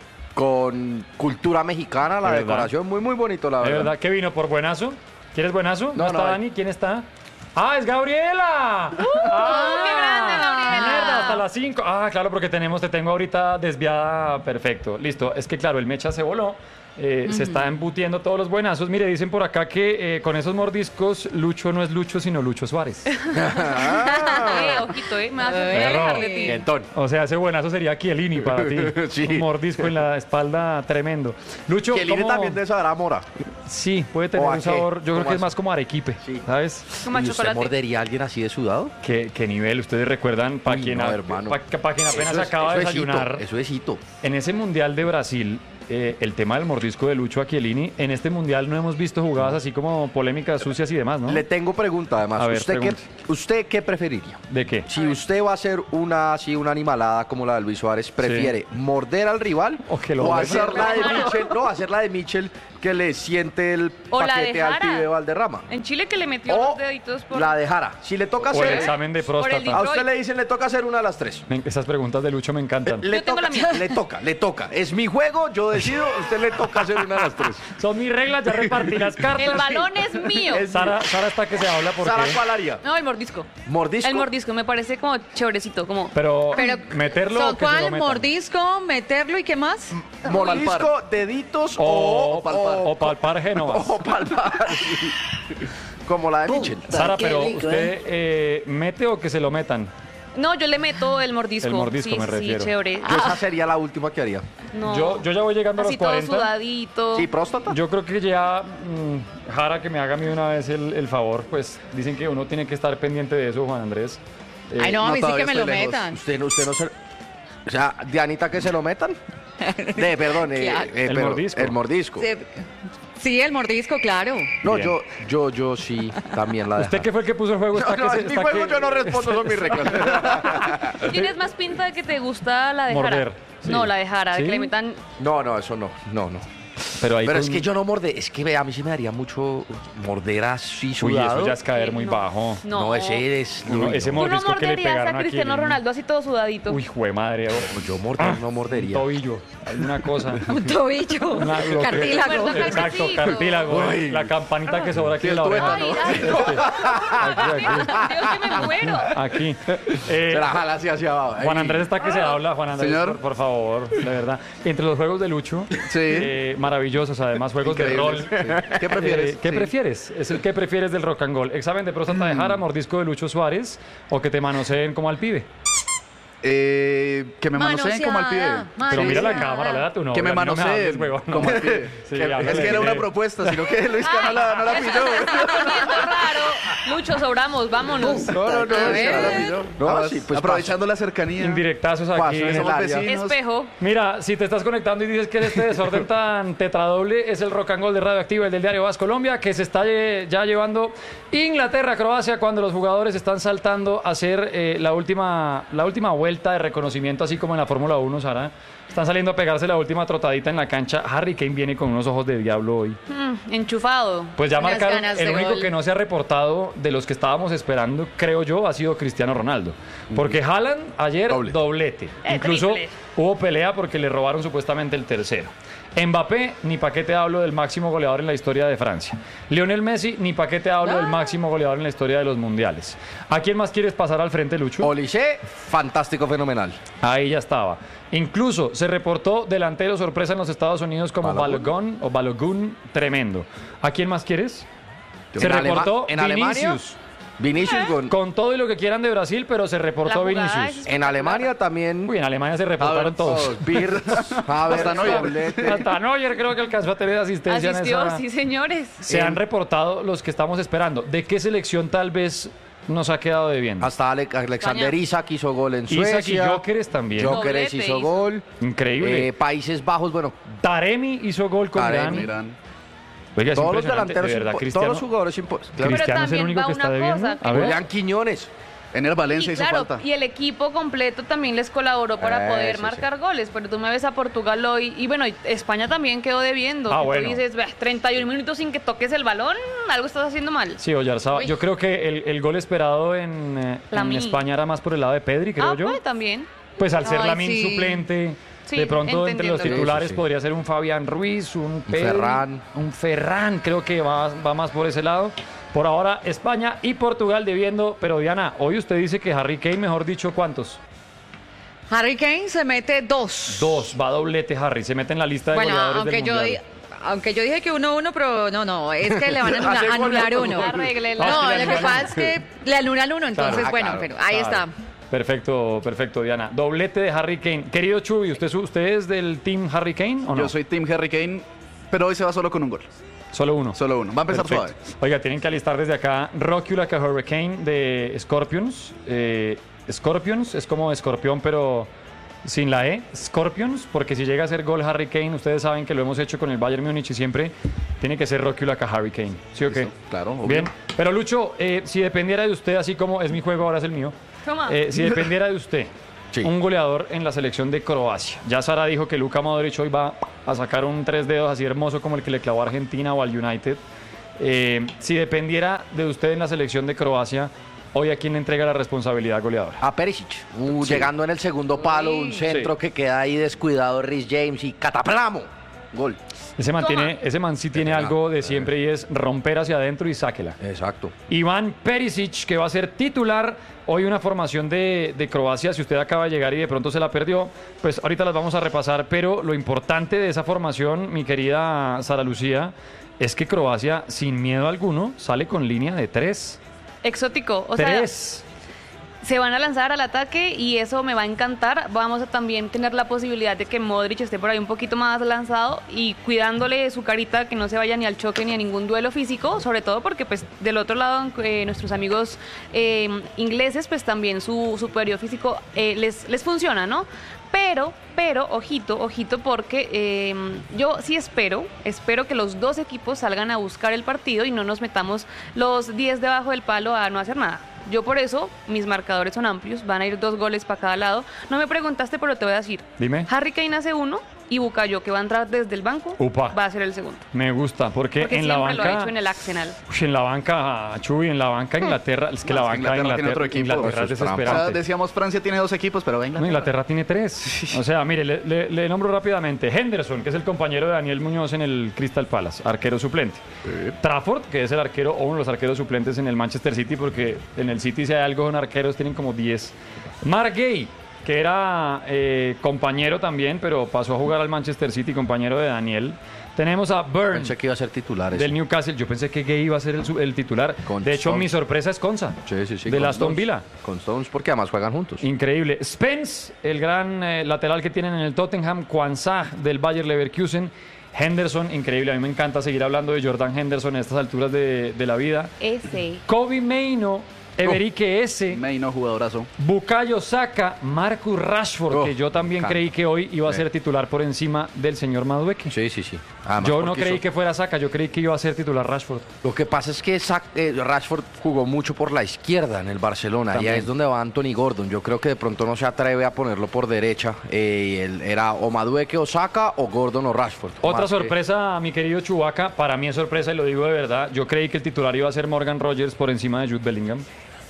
cultura mexicana, la De verdad. decoración. Muy bonito, la ¿De verdad. verdad que vino por buenazo? ¿Quieres buenazo? No, está no, Dani? ¿Quién está? ¡Ah, es Gabriela! ¡Qué grande, Gabriela! Mierda, hasta las 5. Ah, claro, porque te tengo ahorita desviada. Perfecto, listo. Es que claro, el Mecha se voló. Se está embutiendo todos los buenazos. Mire, dicen por acá que con esos mordiscos, Lucho no es Lucho, sino Lucho Suárez. Ojito, me vas a alejar de ti. Gentón. O sea, ese buenazo sería Chiellini para ti. Sí. Un mordisco en la espalda tremendo. Lucho, Que el INE ¿cómo- también de saber a mora. Sí, puede tener ¿O a un qué? sabor. Yo creo ¿Cómo que es es? más como arequipe, Sí. ¿sabes? Como a ¿Y usted chocolate. mordería a alguien así de sudado? ¿Qué nivel? Ustedes recuerdan, para Uy, quien, no, hermano. pa' quien apenas acaba de desayunar, Eso es hito. en ese Mundial de Brasil, el tema del mordisco de Lucho a Chiellini, en este Mundial no hemos visto jugadas así como polémicas, sucias y demás, ¿no? Le tengo pregunta además. A ver, ¿Usted qué preferiría? ¿De qué? Si usted va a hacer una animalada como la de Luis Suárez, ¿prefiere morder al rival O que lo o muerda. hacer la de Michel? No, hacer la de Michel que le siente el O la de paquete al Jara. pibe Valderrama. En Chile que le metió O los deditos por... la de Jara. Si le toca O el hacer, examen de Por el próstata. a usted le dicen le toca hacer una de las tres. Esas preguntas de Lucho me encantan. Le Yo tengo toca, la mía. le toca. Es mi juego, yo decido, usted le toca hacer una de las tres. Son mis reglas, ya repartí las cartas. El balón es mío. Sara está que se habla porque... Sara, ¿cuál haría? No, el mordisco. ¿Mordisco? El mordisco me parece como chéverecito, como... Pero, Pero, meterlo o que se lo ¿cuál? metan. ¿Mordisco? ¿Meterlo y qué más? Mordisco, deditos O palpar. o palpar Génovas. O palpar. Como la de Michel. Sara, pero ¿usted mete o que se lo metan? No, yo le meto el mordisco. El mordisco sí, me sí, refiero. chévere. Yo esa sería la última que haría. No. Yo ya voy llegando a los Así todo 40. sudadito. Sí, próstata. Yo creo que ya, Jara, que me haga a mí una vez el favor, pues dicen que uno tiene que estar pendiente de eso, Juan Andrés. Ay, no, a no, mí sí todavía que me lo estoy lejos. metan. Usted no se... O sea, Dianita, que se lo metan. Perdón, El pero- mordisco. El mordisco. Sí, el mordisco, claro. No, Bien. yo sí, también la de ¿Usted Jara. qué fue el que puso el juego? No, no, es mi juego, yo no respondo, son mis reglas. Tienes más pinta de que te gusta la de Morder, Jara. sí. No, la de Jara, ¿Sí? de que le metan... No, eso no. Pero, ahí Pero con- es que yo no morde, es que a mí sí me daría mucho morder así Uy, sudado. eso ya es caer muy No. bajo. No, No, ese es... Uno- uy, ese no. Tú no mordisco que le morderías pegaron a a Cristiano Chiellini. Ronaldo así todo sudadito. Uy, jue madre. Yo morder no Un mordería. tobillo, alguna cosa. Un tobillo. Una- lo que- Cartílago. Recuerda- Exacto, Calcetito. cartílago. Uy. La campanita que sobra aquí Sí, en la el oreja. tuétano. Ay, Aquí. Dios, que me muero. Aquí. Se la jala así hacia abajo. Juan Andrés está que se habla, Juan Andrés, Señor. por favor, de verdad. Entre los juegos de Lucho, Sí. maravillosos, además, juegos de rol. Increíbles. Sí. ¿Qué prefieres? ¿Qué Sí. prefieres? Es el que prefieres del rock and roll. Examen de próstata de Jara, mordisco de Lucho Suárez o que te manoseen como al pibe. Que me manoseen como al pibe. Pero mira la Manoseada. cámara, le da tu nombre. Que me a mí no manoseen hables, huevón. como al pibe. Sí, Es háblale que era una bien. propuesta, sino que Luis no la Eso pilló. se está poniendo raro. Lucho, sobramos, vámonos. No, ver. no la pilló. No, No, sí, pues aprovechando la cercanía. Indirectazos Pasó aquí. en el Somos área. vecinos. Espejo. Mira, si te estás conectando y dices que este desorden tan tetradoble es el rock and roll de Radioactiva, el del diario Vas Colombia, que se está ya llevando Inglaterra-Croacia cuando los jugadores están saltando a hacer la última vuelta de reconocimiento, así como en la Fórmula 1, Sara. Están saliendo a pegarse la última trotadita en la cancha. Harry Kane viene con unos ojos de diablo hoy. Enchufado. Pues ya Unas marcaron, ganas de el único gol. que no se ha reportado de los que estábamos esperando, creo yo, ha sido Cristiano Ronaldo. Porque Haaland ayer doblete. Incluso triple. hubo pelea porque le robaron supuestamente el tercero. Mbappé, ni pa' qué te hablo del máximo goleador en la historia de Francia. Lionel Messi, ni pa' qué te hablo del máximo goleador en la historia de los mundiales. ¿A quién más quieres pasar al frente, Lucho? Olise, fantástico, fenomenal. Ahí ya estaba. Incluso se reportó delantero sorpresa en los Estados Unidos como Balogun, tremendo. ¿A quién más quieres? Se En reportó en Alemania, Vinicius. Vinicius Con todo y lo que quieran de Brasil, pero se reportó La jugada Vinicius. es- en Alemania también. Uy, en Alemania se reportaron todos. Birz, Havertz, Hasta Neuer. doblete. Hasta Neuer creo que alcanzó a tener asistencia en Asistió, esa. sí, señores. Se han reportado los que estamos esperando. ¿De qué selección tal vez nos ha quedado debiendo? Hasta Alexander Isak hizo gol en Isaac y Suecia. Jokeres también. Jokeres Doblete hizo hizo. gol. Increíble. Países Bajos, bueno, Taremi hizo gol con Taremi. Irán. Irán. Oiga, es todos los impresionante, delanteros, de verdad, todos Cristiano. los jugadores Cristiano Pero es el también único va que está una debiendo. cosa, A ver. Julián Quiñones. Ener Valencia Y hizo claro, falta. y el equipo completo también les colaboró para poder Sí, marcar goles. Pero tú me ves a Portugal hoy y bueno, y España también quedó debiendo. Ah, Que bueno. Tú dices, "Bah, 31 minutos sin que toques el balón, algo estás haciendo mal". Sí, Oyarzabal. Uy. Yo creo que el gol esperado en Lamine. España era más por el lado de Pedri, creo yo. Pues también. Pues al ser Ay, Lamine sí. suplente, Sí, de pronto entre los entendiéndolo. titulares Sí. podría ser un Fabián Ruiz, un Pedri, Ferran. un Ferran, creo que va más por ese lado. Por ahora España y Portugal debiendo, pero Diana, hoy usted dice que Harry Kane, mejor dicho, ¿cuántos? Harry Kane se mete 2. Dos, va doblete Harry, se mete en la lista de Bueno, goleadores aunque del yo, Mundial. aunque yo dije que 1-1, pero no, es que le van a Hace anular goles. uno. Arréglela. No, Ah, sí, lo que pasa es que le anulan uno, entonces, Claro. bueno, Claro, pero ahí está. Perfecto, Diana. Doblete de Harry Kane. Querido Chuy, ¿usted es del team Harry Kane o no? Yo soy Team Harry Kane, pero hoy se va solo con un gol. Solo uno. Solo uno. Va a empezar Perfecto. suave. Oiga, tienen que alistar desde acá Rocky Like a Hurricane de Scorpions. Scorpions es como escorpión, pero sin la E. Scorpions, porque si llega a ser gol Harry Kane, ustedes saben que lo hemos hecho con el Bayern Múnich y siempre tiene que ser Rocky Like a Hurricane. ¿Sí o qué? Listo, claro, obvio. Bien. Pero Lucho, si dependiera de usted, así como es mi juego, ahora es el mío. Toma. Si dependiera de usted, Sí. un goleador en la selección de Croacia. Ya Sara dijo que Luka Modric hoy va a sacar un 3 dedos así hermoso como el que le clavó a Argentina o al United. Si dependiera de usted en la selección de Croacia, hoy a quién le entrega la responsabilidad goleadora. A Perisic, llegando en el segundo palo, un centro Sí. que queda ahí descuidado, Rhys James y cataplamo. Gol. Ese man sí tiene algo de siempre y es romper hacia adentro y sáquela. Exacto. Iván Perisic, que va a ser titular. Hoy una formación de Croacia, si usted acaba de llegar y de pronto se la perdió, pues ahorita las vamos a repasar, pero lo importante de esa formación, mi querida Sara Lucía, es que Croacia, sin miedo alguno, sale con línea de 3. Exótico. O sea, 3. se van a lanzar al ataque y eso me va a encantar. Vamos a también tener la posibilidad de que Modric esté por ahí un poquito más lanzado y cuidándole su carita, que no se vaya ni al choque ni a ningún duelo físico, sobre todo porque pues del otro lado nuestros amigos ingleses pues también su periodo físico les funciona, ¿no? Pero, ojito, porque yo sí espero que los dos equipos salgan a buscar el partido y no nos metamos los 10 debajo del palo a no hacer nada. Yo por eso, mis marcadores son amplios, van a ir 2 goles para cada lado. No me preguntaste, pero te voy a decir. Dime. Harry Kane hace 1 y Bukayo, que va a entrar desde el banco, Upa. va a ser el segundo. Me gusta, porque en Porque la siempre lo ha banca... hecho en el Arsenal. En la banca, Chuy, en la banca Inglaterra, es que No, la es que banca Inglaterra tiene otro equipo, Inglaterra es eso es trampa. O sea, desesperante. decíamos Francia tiene 2 equipos, pero venga. No, Inglaterra tiene 3. O sea, mire, le nombro rápidamente. Henderson, que es el compañero de Daniel Muñoz en el Crystal Palace, arquero suplente. Trafford, que es el arquero o uno de los arqueros suplentes en el Manchester City, porque en el City si hay algo con arqueros tienen como 10. Mark Gay, que era compañero también, pero pasó a jugar al Manchester City, compañero de Daniel. Tenemos a Burns. Pensé que iba a ser titular. Del Newcastle, yo pensé que Gay iba a ser el titular. Con De hecho, Stones. mi sorpresa es Konsa, Sí. de con Aston Stones. Villa. Con Stones, porque además juegan juntos. Increíble. Spence, el gran lateral que tienen en el Tottenham. Kwanzaa del Bayer Leverkusen. Henderson, increíble. A mí me encanta seguir hablando de Jordan Henderson a estas alturas de la vida. Ese. Kobe Maino, Everike S., Meino, jugadorazo. Bukayo Saka, Marcus Rashford, Oh, que yo también encanta. creí que hoy iba a ser titular por encima del señor Madueke. Sí. Además, Yo no porque creí hizo- que fuera Saka, yo creí que iba a ser titular Rashford. Lo que pasa es que Rashford jugó mucho por la izquierda en el Barcelona. También. Y ahí es donde va Anthony Gordon. Yo creo que de pronto no se atreve a ponerlo por derecha. Él era o Madueke o Saka o Gordon o Rashford. Otra Más que- sorpresa, mi querido Chewbacca, para mí es sorpresa y lo digo de verdad. Yo creí que el titular iba a ser Morgan Rogers por encima de Jude Bellingham.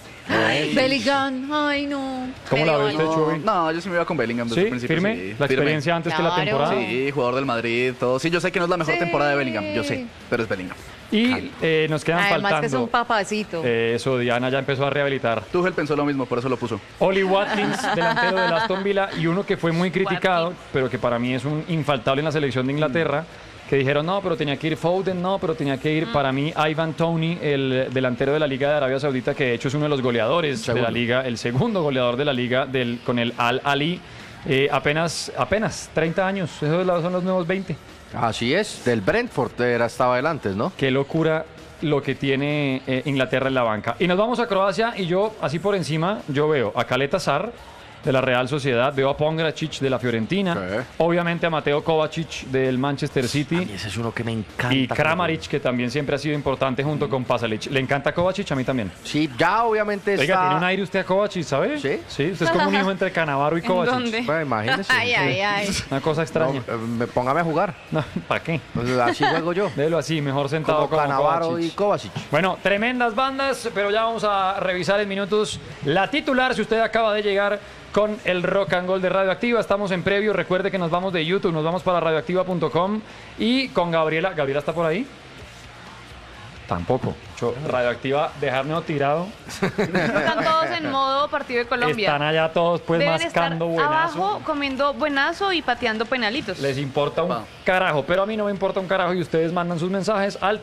Bellingham, ay no. ¿Cómo la Medio ve usted, año. Chuy? No, yo sí me iba con Bellingham desde ¿Sí? el principio. ¿Firme? sí, La firme. experiencia antes que la Claro. temporada. Sí, jugador del Madrid, todo. Sí, yo sé que no es la mejor Sí. temporada de Bellingham, yo sé, pero es Bellingham. Y nos quedan Además que es un faltando. papacito. Eso, Diana ya empezó a rehabilitar. Tuchel pensó lo mismo, por eso lo puso. Oli Watkins, delantero del Aston Villa, y uno que fue muy criticado, pero que para mí es un infaltable en la selección de Inglaterra, que dijeron, no, pero tenía que ir Foden, no, pero tenía que ir, para mí, Ivan Toney, el delantero de la Liga de Arabia Saudita, que de hecho es uno de los goleadores de la Liga, el segundo goleador de la Liga con el Al Ali, apenas 30 años, esos son los nuevos 20. Así es, del Brentford estaba él antes, ¿no? Qué locura lo que tiene Inglaterra en la banca. Y nos vamos a Croacia y yo, así por encima, yo veo a Caleta Sar de la Real Sociedad, veo a Pongracic de la Fiorentina, Sí. obviamente a Mateo Kovacic del Manchester City Y ese es uno que me encanta. y Kramaric, que también siempre ha sido importante junto con Pasalic. ¿Le encanta Kovacic? A mí también. Sí, ya obviamente Oiga, está... tiene un aire usted a Kovacic, ¿sabe? ¿Sí? Sí, usted es como un hijo entre Canavaro y ¿En Kovacic. dónde? Bueno, imagínese. Ay. Una cosa extraña. Póngame a jugar. No, ¿para qué? Pues así juego yo. Déjelo así, mejor sentado Como Cannavaro Kovacic. y Kovacic. Bueno, tremendas bandas, pero ya vamos a revisar en minutos la titular. Si usted acaba de llegar con el Rock and Gold de Radioactiva, estamos en previo. Recuerde que nos vamos de YouTube, nos vamos para radioactiva.com y con Gabriela. ¿Gabriela está por ahí? Tampoco. Radioactiva, dejarme tirado. Están todos en modo partido de Colombia. Están allá todos pues Deben mascando estar buenazo. abajo comiendo buenazo y pateando penalitos. Les importa un carajo, pero a mí no me importa un carajo y ustedes mandan sus mensajes al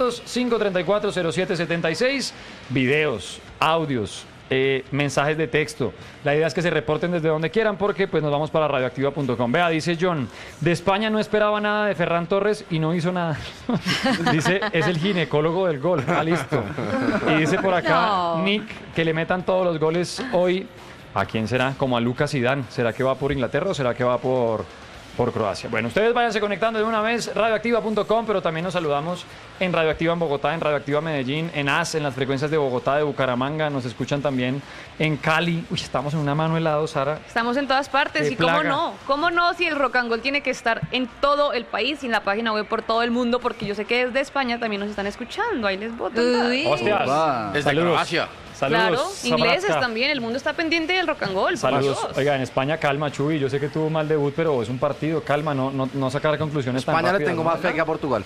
300-534-0776. Videos, audios, mensajes de texto. La idea es que se reporten desde donde quieran porque pues nos vamos para radioactiva.com. Vea, dice John, de España no esperaba nada de Ferran Torres y no hizo nada. Dice, es el ginecólogo del gol. Ah, listo. Y dice por acá, No. Nick, que le metan todos los goles hoy. ¿A quién será? Como a Lucas Zidane. ¿Será que va por Inglaterra o será que va por Croacia? Bueno, ustedes váyanse conectando de una vez, radioactiva.com, pero también nos saludamos en Radioactiva en Bogotá, en Radioactiva Medellín, en AS, en las frecuencias de Bogotá, de Bucaramanga, nos escuchan también en Cali. Uy, estamos en una mano helado, Sara. Estamos en todas partes. Qué ¿Y cómo plaga. no? ¿Cómo no si el Rock and Roll tiene que estar en todo el país y en la página web por todo el mundo? Porque yo sé que desde España también nos están escuchando. Ahí les voto. Uy. Hostias. Opa. Desde Croacia. Claro, Saludos. ingleses Zabraska. también. El mundo está pendiente del Rock and Roll. por Saludos. Dios. Oiga, en España, calma, Chuy. Yo sé que tuvo mal debut, pero es un partido. Calma, no sacar conclusiones tan España le rápidas, tengo ¿no? más fe que a Portugal.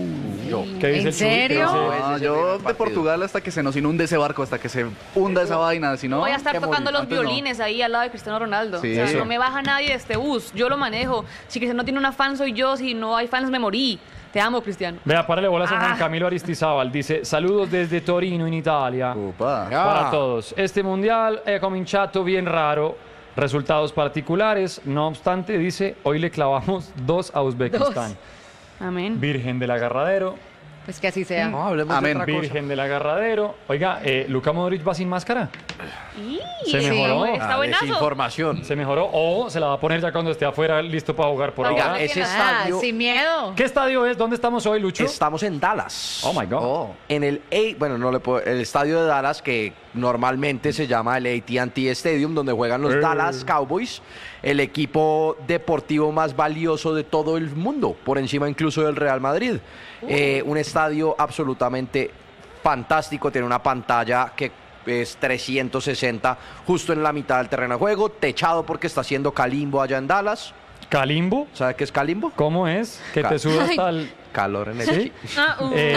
Yo. ¿Qué dice ¿En el Chuy? ¿Qué serio? dice? Ah, ese yo primer de partido. Portugal hasta que se nos inunde ese barco, hasta que se hunda esa vaina, si no... Voy a estar que tocando morir. los Antes no. violines ahí al lado de Cristiano Ronaldo. Sí, O sea, eso. no me baja nadie de este bus. Yo lo manejo. Si Cristiano tiene una fan, soy yo. Si no hay fans, me morí. Te amo, Cristiano. Vea, párale bolas a Juan Camilo Aristizábal. Dice, saludos desde Torino, in Italia. Opa. Para todos. Este mundial è cominciato bien raro. Resultados particulares. No obstante, dice, hoy le clavamos 2 a Uzbekistán. Amén. Virgen del agarradero. Pues que así sea. No, hablemos Amén. de otra cosa. Virgen del agarradero. Oiga, Luka Modric va sin máscara. Y Se mejoró. Está Ah, buenazo. desinformación. Se mejoró o se la va a poner ya cuando esté afuera listo para jugar por Oiga, ahora. ese Ah, estadio... sin miedo. ¿Qué estadio es? ¿Dónde estamos hoy, Lucho? Estamos en Dallas. Oh my God. Oh. En el bueno, no le puedo, el estadio de Dallas, que normalmente se llama el AT&T Stadium, donde juegan los Dallas Cowboys, el equipo deportivo más valioso de todo el mundo, por encima incluso del Real Madrid. Un estadio absolutamente fantástico, tiene una pantalla que es 360 justo en la mitad del terreno de juego, techado porque está haciendo Calimbo allá en Dallas. ¿Calimbo? ¿Sabe qué es Calimbo? ¿Cómo es? Que te Ca- sudas hasta el... Calor en el ¿Sí? Ah,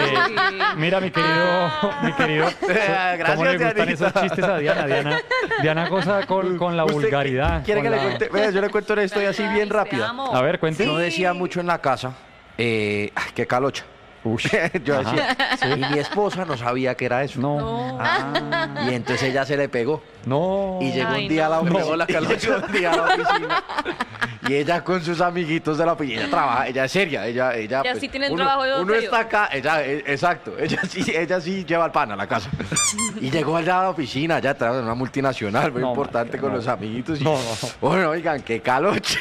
Mira, mi querido, ¿cómo le gustan Dianita. esos chistes a Diana? Diana goza con la ¿Usted vulgaridad. ¿Quiere que con le la- cuente? Vea, yo le cuento una historia así bien Te rápida. amo. A ver, cuente. Yo decía mucho en la casa, ay, qué calocha. Yo decía, y mi esposa no sabía que era eso. No, Y entonces ella se le pegó. no. Y llegó Ay, un día a la no. oficina. Pegó la calocha. Llegó un día a la oficina. Y ella con sus amiguitos de la oficina, ella trabaja, ella es seria, ella pues, sí tiene trabajo de uno serio. está acá, exacto, ella sí lleva el pan a la casa. Y llegó allá a la oficina, ya trabaja en una multinacional muy No, importante marica, con no. los amiguitos. Y, No. bueno, oigan, qué calocha.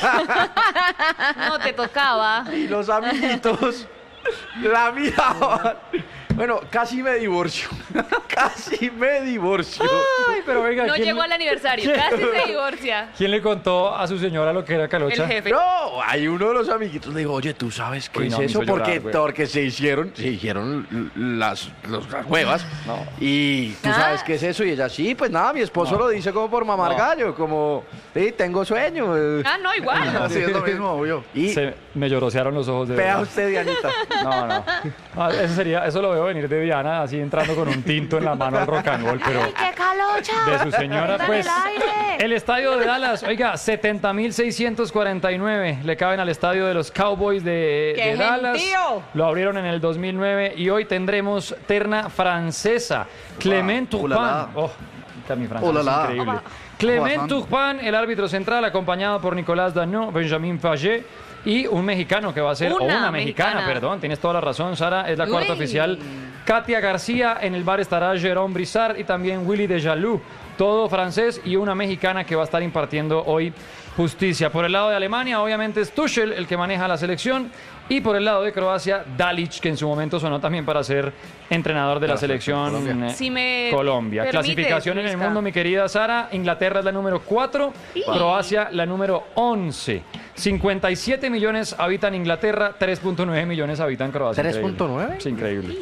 No te tocaba. Y los amiguitos la miraban. Bueno, casi me divorcio. Casi me divorcio. Ay, pero venga, No llegó al aniversario. Casi se divorcia. ¿Quién le contó a su señora lo que era calocha? El jefe. No, hay uno de los amiguitos le digo, oye, ¿tú sabes qué Uy, es no, me eso? hizo llorar, Porque, güey. porque se hicieron las huevas. No. Y tú sabes qué es eso. Y ella, sí, pues nada, mi esposo lo dice como por mamar gallo, como, sí, tengo sueño. Ah, no, igual. Así es lo mismo, obvio. Y Me llorosearon los ojos de vea verdad. usted, Dianita. No, no. Ah, eso lo veo venir de Diana, así entrando con un tinto en la mano al rock and roll, pero ¡Qué calocha! de su señora, Dale pues. el aire. El estadio de Dallas, oiga, 70.649 le caben al estadio de los Cowboys de ¡Qué Dallas. gentío! Lo abrieron en el 2009 y hoy tendremos terna francesa. Clement Wow. Turpin. Ulala. Oh, mi francés es Ulala. increíble. Clement Croissant. Turpin, el árbitro central, acompañado por Nicolás Dagnó, Benjamin Faget y un mexicano que va a ser, o Una una mexicana, mexicana. perdón, tienes toda la razón, Sara, es la cuarta Uy. oficial. Katia García, en el bar estará Jérôme Brissard y también Willy Dejalou, todo francés, y una mexicana que va a estar impartiendo hoy justicia. Por el lado de Alemania, obviamente es Tuchel el que maneja la selección, y por el lado de Croacia, Dalic, que en su momento sonó también para ser entrenador de la selección Colombia. Si me Colombia. permites, Clasificación en el Luisca. mundo, mi querida Sara. Inglaterra es la número 4, Croacia la número 11. 57 millones habitan Inglaterra, 3.9 millones habitan Croacia. Increíble. ¿3.9? Sí, increíble. Sí.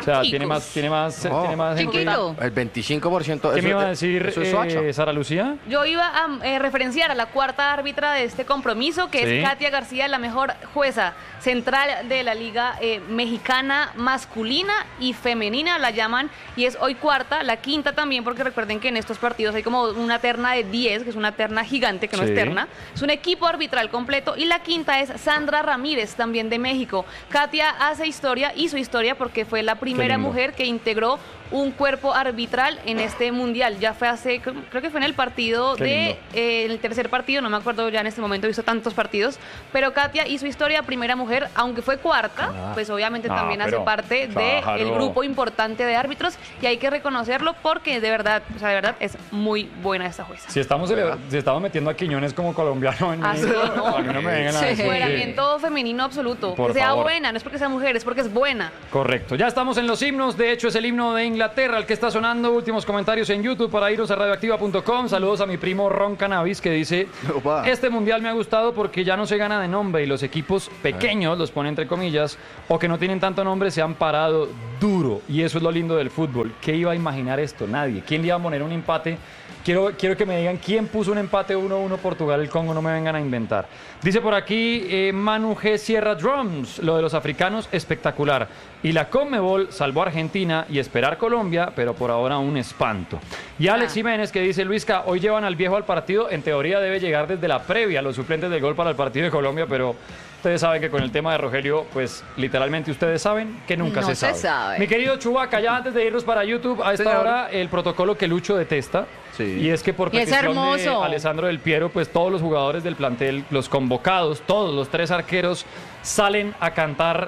sea, tiene más gente. Chiquito. El 25%. ¿Qué eso- me iba a decir eso es Soacha. Sara Lucía? Yo iba a referenciar a la cuarta árbitra de este compromiso, que Sí. es Katia García, la mejor jueza central de la Liga Mexicana masculina y femenina, la llaman, y es hoy cuarta, la quinta también, porque recuerden que en estos partidos hay como una terna de 10, que es una terna gigante, que no Sí. es terna, es un equipo arbitral completo, y la quinta es Sandra Ramírez, también de México. Katia hace historia, hizo historia porque fue la primera lindo. mujer que integró un cuerpo arbitral en este mundial. Ya fue hace, creo que fue en el partido Qué de, lindo. el tercer partido, no me acuerdo ya en este momento, he visto tantos partidos, pero Katia hizo historia, primera mujer, aunque fue cuarta, pues obviamente Ah, también hace pero, parte claro. del grupo importante de árbitros y hay que reconocerlo porque de verdad, o sea, de verdad es muy buena esta jueza. Si estamos metiendo a Quiñones como colombiano en Ah, sí, México, no. a mí no me vengan a Sí. decir que- Empoderamiento femenino absoluto. Por Que sea favor. buena, no es porque sea mujer, es porque es buena. Correcto. Ya estamos en los himnos. De hecho, es el himno de Inglaterra el que está sonando. Últimos comentarios en YouTube para irnos a radioactiva.com. Saludos a mi primo Ron Cannabis que dice: Opa. este mundial me ha gustado porque ya no se gana de nombre y los equipos pequeños, los pone entre comillas, o que no tienen tanto nombre, se han parado duro. Y eso es lo lindo del fútbol. ¿Qué iba a imaginar esto? Nadie. ¿Quién le iba a poner un empate? Quiero que me digan quién puso un empate 1-1 Portugal, el Congo, no me vengan a inventar. Dice por aquí Manu G. Sierra Drums, lo de los africanos, espectacular. Y la Conmebol salvó a Argentina y esperar Colombia, pero por ahora un espanto. Y Alex Jiménez que dice: Luisca, hoy llevan al viejo al partido, en teoría debe llegar desde la previa, los suplentes del gol para el partido de Colombia, pero ustedes saben que con el tema de Rogelio, pues literalmente ustedes saben que nunca No se se sabe. sabe. Mi querido Chubaca, ya antes de irnos para YouTube, a esta Señor. hora el protocolo que Lucho detesta. Sí. Y es que por Y es petición de hermoso. Alessandro Del Piero, pues todos los jugadores del plantel, los convocados, todos los 3 arqueros, salen a cantar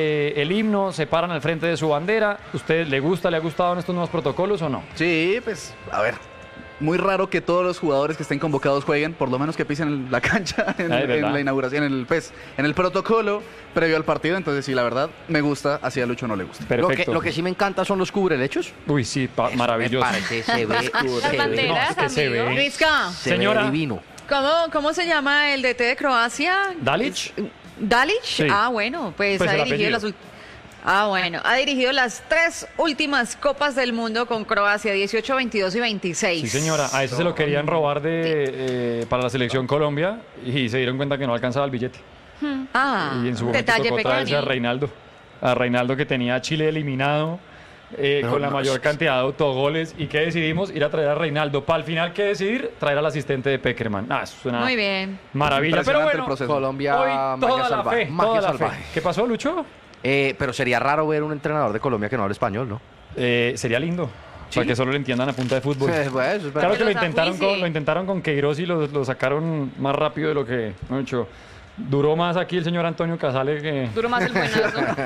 el himno, se paran al frente de su bandera. ¿Usted le gusta, le ha gustado en estos nuevos protocolos o no? Sí, pues, a ver. Muy raro que todos los jugadores que estén convocados jueguen, por lo menos que pisen la cancha en, Ah, es verdad. en la inauguración, en el protocolo previo al partido. Entonces, sí, la verdad, me gusta, así a Lucho no le gusta. Perfecto. Lo que sí me encanta son los cubrelechos. Uy, sí, maravilloso. Me parece, se ve, Las se banderas, No, es que se amigo. ve. Luisca, se Señora. ve divino. ¿cómo se llama el DT de Croacia? ¿Dalic? ¿Dalic? Sí. Ah, bueno, pues, Pues ha el dirigido apellido. ha dirigido las 3 últimas Copas del Mundo con Croacia, 18, 22 y 26. Sí, señora. A ese se lo querían robar para la selección Colombia y se dieron cuenta que no alcanzaba el billete. Ah, Y en su momento detalle tocó traerse a pequeño. Reinaldo. A Reinaldo que tenía a Chile eliminado con la mayor cantidad de autogoles. ¿Y qué decidimos? Ir a traer a Reinaldo. Para al final, ¿qué decidir? Traer al asistente de Peckerman. Ah, eso es una Muy bien. maravilla. Pero Impresionante el bueno, proceso. Colombia, hoy magia toda la salvaje. fe, Magia toda la fe. salvaje. ¿Qué pasó, Lucho? Pero sería raro ver un entrenador de Colombia que no habla español, ¿no? Sería lindo. Para que solo lo entiendan a punta de fútbol. Bueno, eso es Claro verdad. que lo los intentaron, ajuicie. lo intentaron con Queiroz y lo sacaron más rápido de lo que han hecho. Duró más aquí el señor Antonio Casale Duro más el buenazo.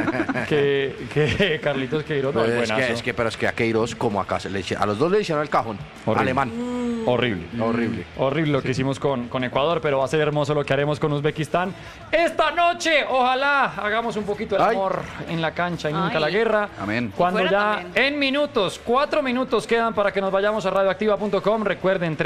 que Carlitos Queiroz. No, el Pero buenazo. pero es que a Queiroz, como acá, a los dos le hicieron el cajón. Horrible. Alemán. Horrible. Horrible. Horrible lo que hicimos con Ecuador, pero va a ser hermoso lo que haremos con Uzbekistán. Esta noche, ojalá hagamos un poquito el Ay. amor en la cancha y nunca Ay. la guerra. Amén. Cuando Fuera ya también. en minutos, 4 minutos quedan para que nos vayamos a radioactiva.com. Recuerden,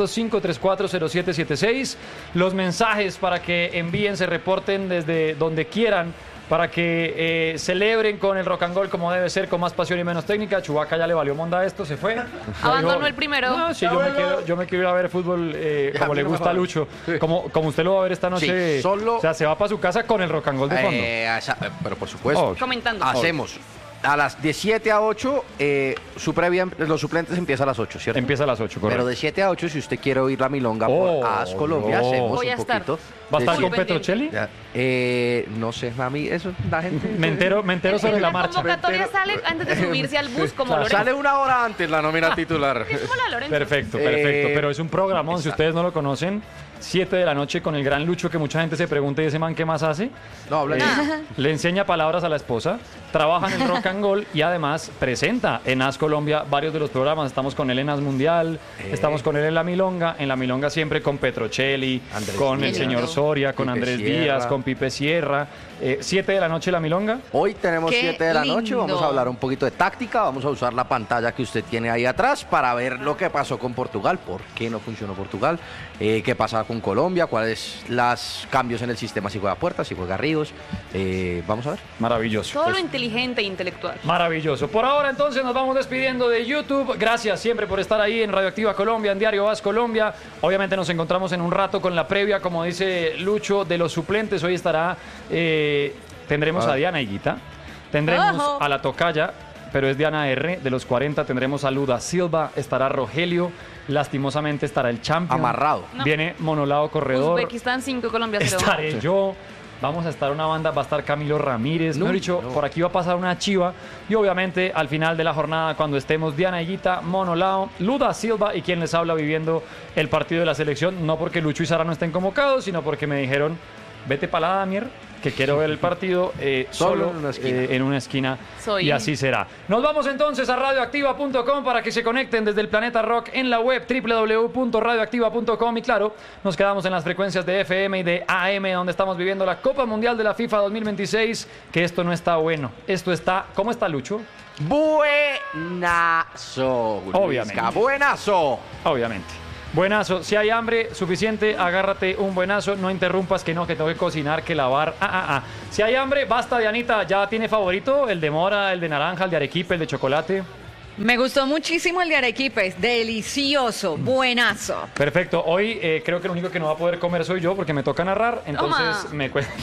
305-340776. Los mensajes para que envíen, se reporten desde donde quieran, para que celebren con el rock and roll como debe ser, con más pasión y menos técnica. Chubaca ya le valió monda a esto, se fue. Abandonó Dijo, el primero. No, sí, yo me quiero ir a ver fútbol como le gusta a Lucho. Como usted lo va a ver esta noche. Sí, solo- O sea, se va para su casa con el rock and roll de fondo. Pero por supuesto. Oh. Comentando. Hacemos a las de 7 a 8, los suplentes empieza a las 8, ¿cierto? Empieza a las 8, correcto. Pero de 7 a 8, si usted quiere oír la milonga Oh, por AS Colombia, no. hacemos Voy a un estar. poquito. ¿Va a de estar siete- con Petrocelli? Ya, no sé, a mí eso, la gente... Me entero sobre la marcha. convocatoria sale antes de subirse al bus como Lorenzo. Sale una hora antes la nómina titular. Es como la Lorenzo. Perfecto, Eh, perfecto. Pero es un programón, si exacto. ustedes no lo conocen, 7 de la noche con el gran Lucho, que mucha gente se pregunta, ¿y ese man qué más hace? No, habla Le enseña palabras a la esposa, trabaja en el Rock and Roll y además presenta en AS Colombia varios de los programas. Estamos con él en AS Mundial, estamos con él en La Milonga siempre con Petrocelli, Andrés con el Díaz, señor Soria, con Pipe Andrés Sierra. Díaz, con Pipe Sierra. 7 de la noche la milonga. Hoy tenemos Qué 7 de la noche, lindo. vamos a hablar un poquito de táctica, vamos a usar la pantalla que usted tiene ahí atrás para ver lo que pasó con Portugal, por qué no funcionó Portugal, qué pasa con Colombia, cuáles los cambios en el sistema, si juega puertas, si juega ríos, vamos a ver. Maravilloso. Todo Pues, lo inteligente e intelectual. maravilloso. Por ahora entonces nos vamos despidiendo de YouTube. Gracias siempre por estar ahí en Radioactiva Colombia, en Diario As Colombia. Obviamente nos encontramos en un rato con la previa, como dice Lucho, de los suplentes. Hoy estará, tendremos a Diana Higuita, tendremos Ojo. a la tocaya, pero es Diana R. De los 40 tendremos a Luda Silva, estará Rogelio, lastimosamente estará el champion. Amarrado. No. Viene Monolao Corredor. Uzbekistán 5, Colombia 0. Estaré yo. Vamos a estar una banda, va a estar Camilo Ramírez. Mejor dicho, por aquí va a pasar una chiva. Y obviamente al final de la jornada, cuando estemos Diana Higuita, Monolao, Luda Silva y quien les habla viviendo el partido de la selección. No porque Lucho y Sara no estén convocados, sino porque me dijeron, vete para la Damier, que quiero ver el partido solo en una esquina. Soy. Y así será. Nos vamos entonces a radioactiva.com para que se conecten desde el Planeta Rock en la web www.radioactiva.com. Y claro, nos quedamos en las frecuencias de FM y de AM, donde estamos viviendo la Copa Mundial de la FIFA 2026. Que esto no está bueno. Esto está... ¿Cómo está, Lucho? Buenazo. Obviamente. Luisca, buenazo. Obviamente. Buenazo, si hay hambre suficiente, agárrate un buenazo, no interrumpas que no, que tengo que cocinar, que lavar. Si hay hambre, basta, Dianita, ¿ya tiene favorito? ¿El de mora, el de naranja, el de arequipe, el de chocolate? Me gustó muchísimo el de Arequipe, es delicioso, buenazo. Perfecto, hoy creo que el único que no va a poder comer soy yo porque me toca narrar, entonces Toma.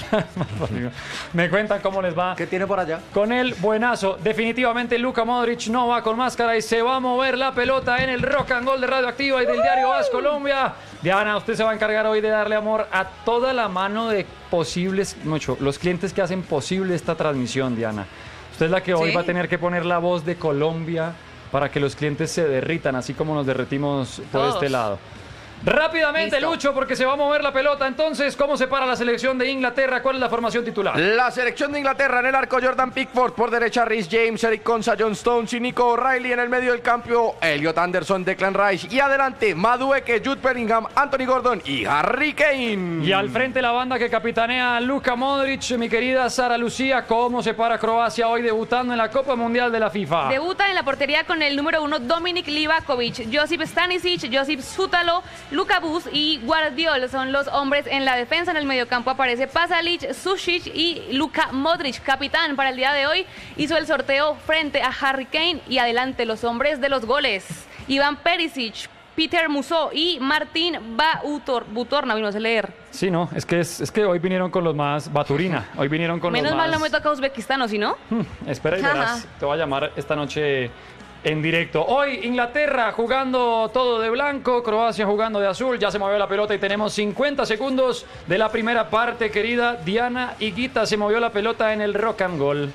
me cuentan cómo les va ¿Qué tiene por allá? con el buenazo. Definitivamente Luka Modric no va con máscara y se va a mover la pelota en el Rock and Roll de Radioactiva y del Diario As Colombia. Diana, usted se va a encargar hoy de darle amor a toda la mano de posibles, los clientes que hacen posible esta transmisión, Diana. Usted es la que hoy Sí. va a tener que poner la voz de Colombia para que los clientes se derritan, así como nos derretimos por Todos. este lado. Rápidamente, Listo. Lucho, porque se va a mover la pelota. Entonces, ¿cómo se para la selección de Inglaterra? ¿Cuál es la formación titular? La selección de Inglaterra en el arco, Jordan Pickford, por derecha Rhys James, Eric Konsa, John Stones y Nico O'Reilly. En el medio del campo, Elliot Anderson, Declan Rice. Y adelante, Madueke, Jude Bellingham, Anthony Gordon y Harry Kane. Y al frente la banda que capitanea Luka Modric, mi querida Sara Lucía. ¿Cómo se para Croacia hoy debutando en la Copa Mundial de la FIFA? Debuta en la portería con el número 1 Dominik Livakovic, Josip Stanisic, Josip Sútalo, Luka Bus y Guardiol son los hombres en la defensa. En el mediocampo aparece Pasalic, Sušić y Luka Modric. Capitán para el día de hoy hizo el sorteo frente a Harry Kane. Y adelante los hombres de los goles: Iván Perisic, Peter Musso y Martín Butorna. No sé leer. Sí, no, es que hoy vinieron con los más Baturina. Hoy vinieron con Menos los mal más... no me toca Uzbekistán, ¿o si no? Espera y verás. Ajá. Te voy a llamar esta noche en directo. Hoy Inglaterra jugando todo de blanco, Croacia jugando de azul. Ya se movió la pelota y tenemos 50 segundos de la primera parte, querida Diana Higuita. Se movió la pelota en el Rock and Roll.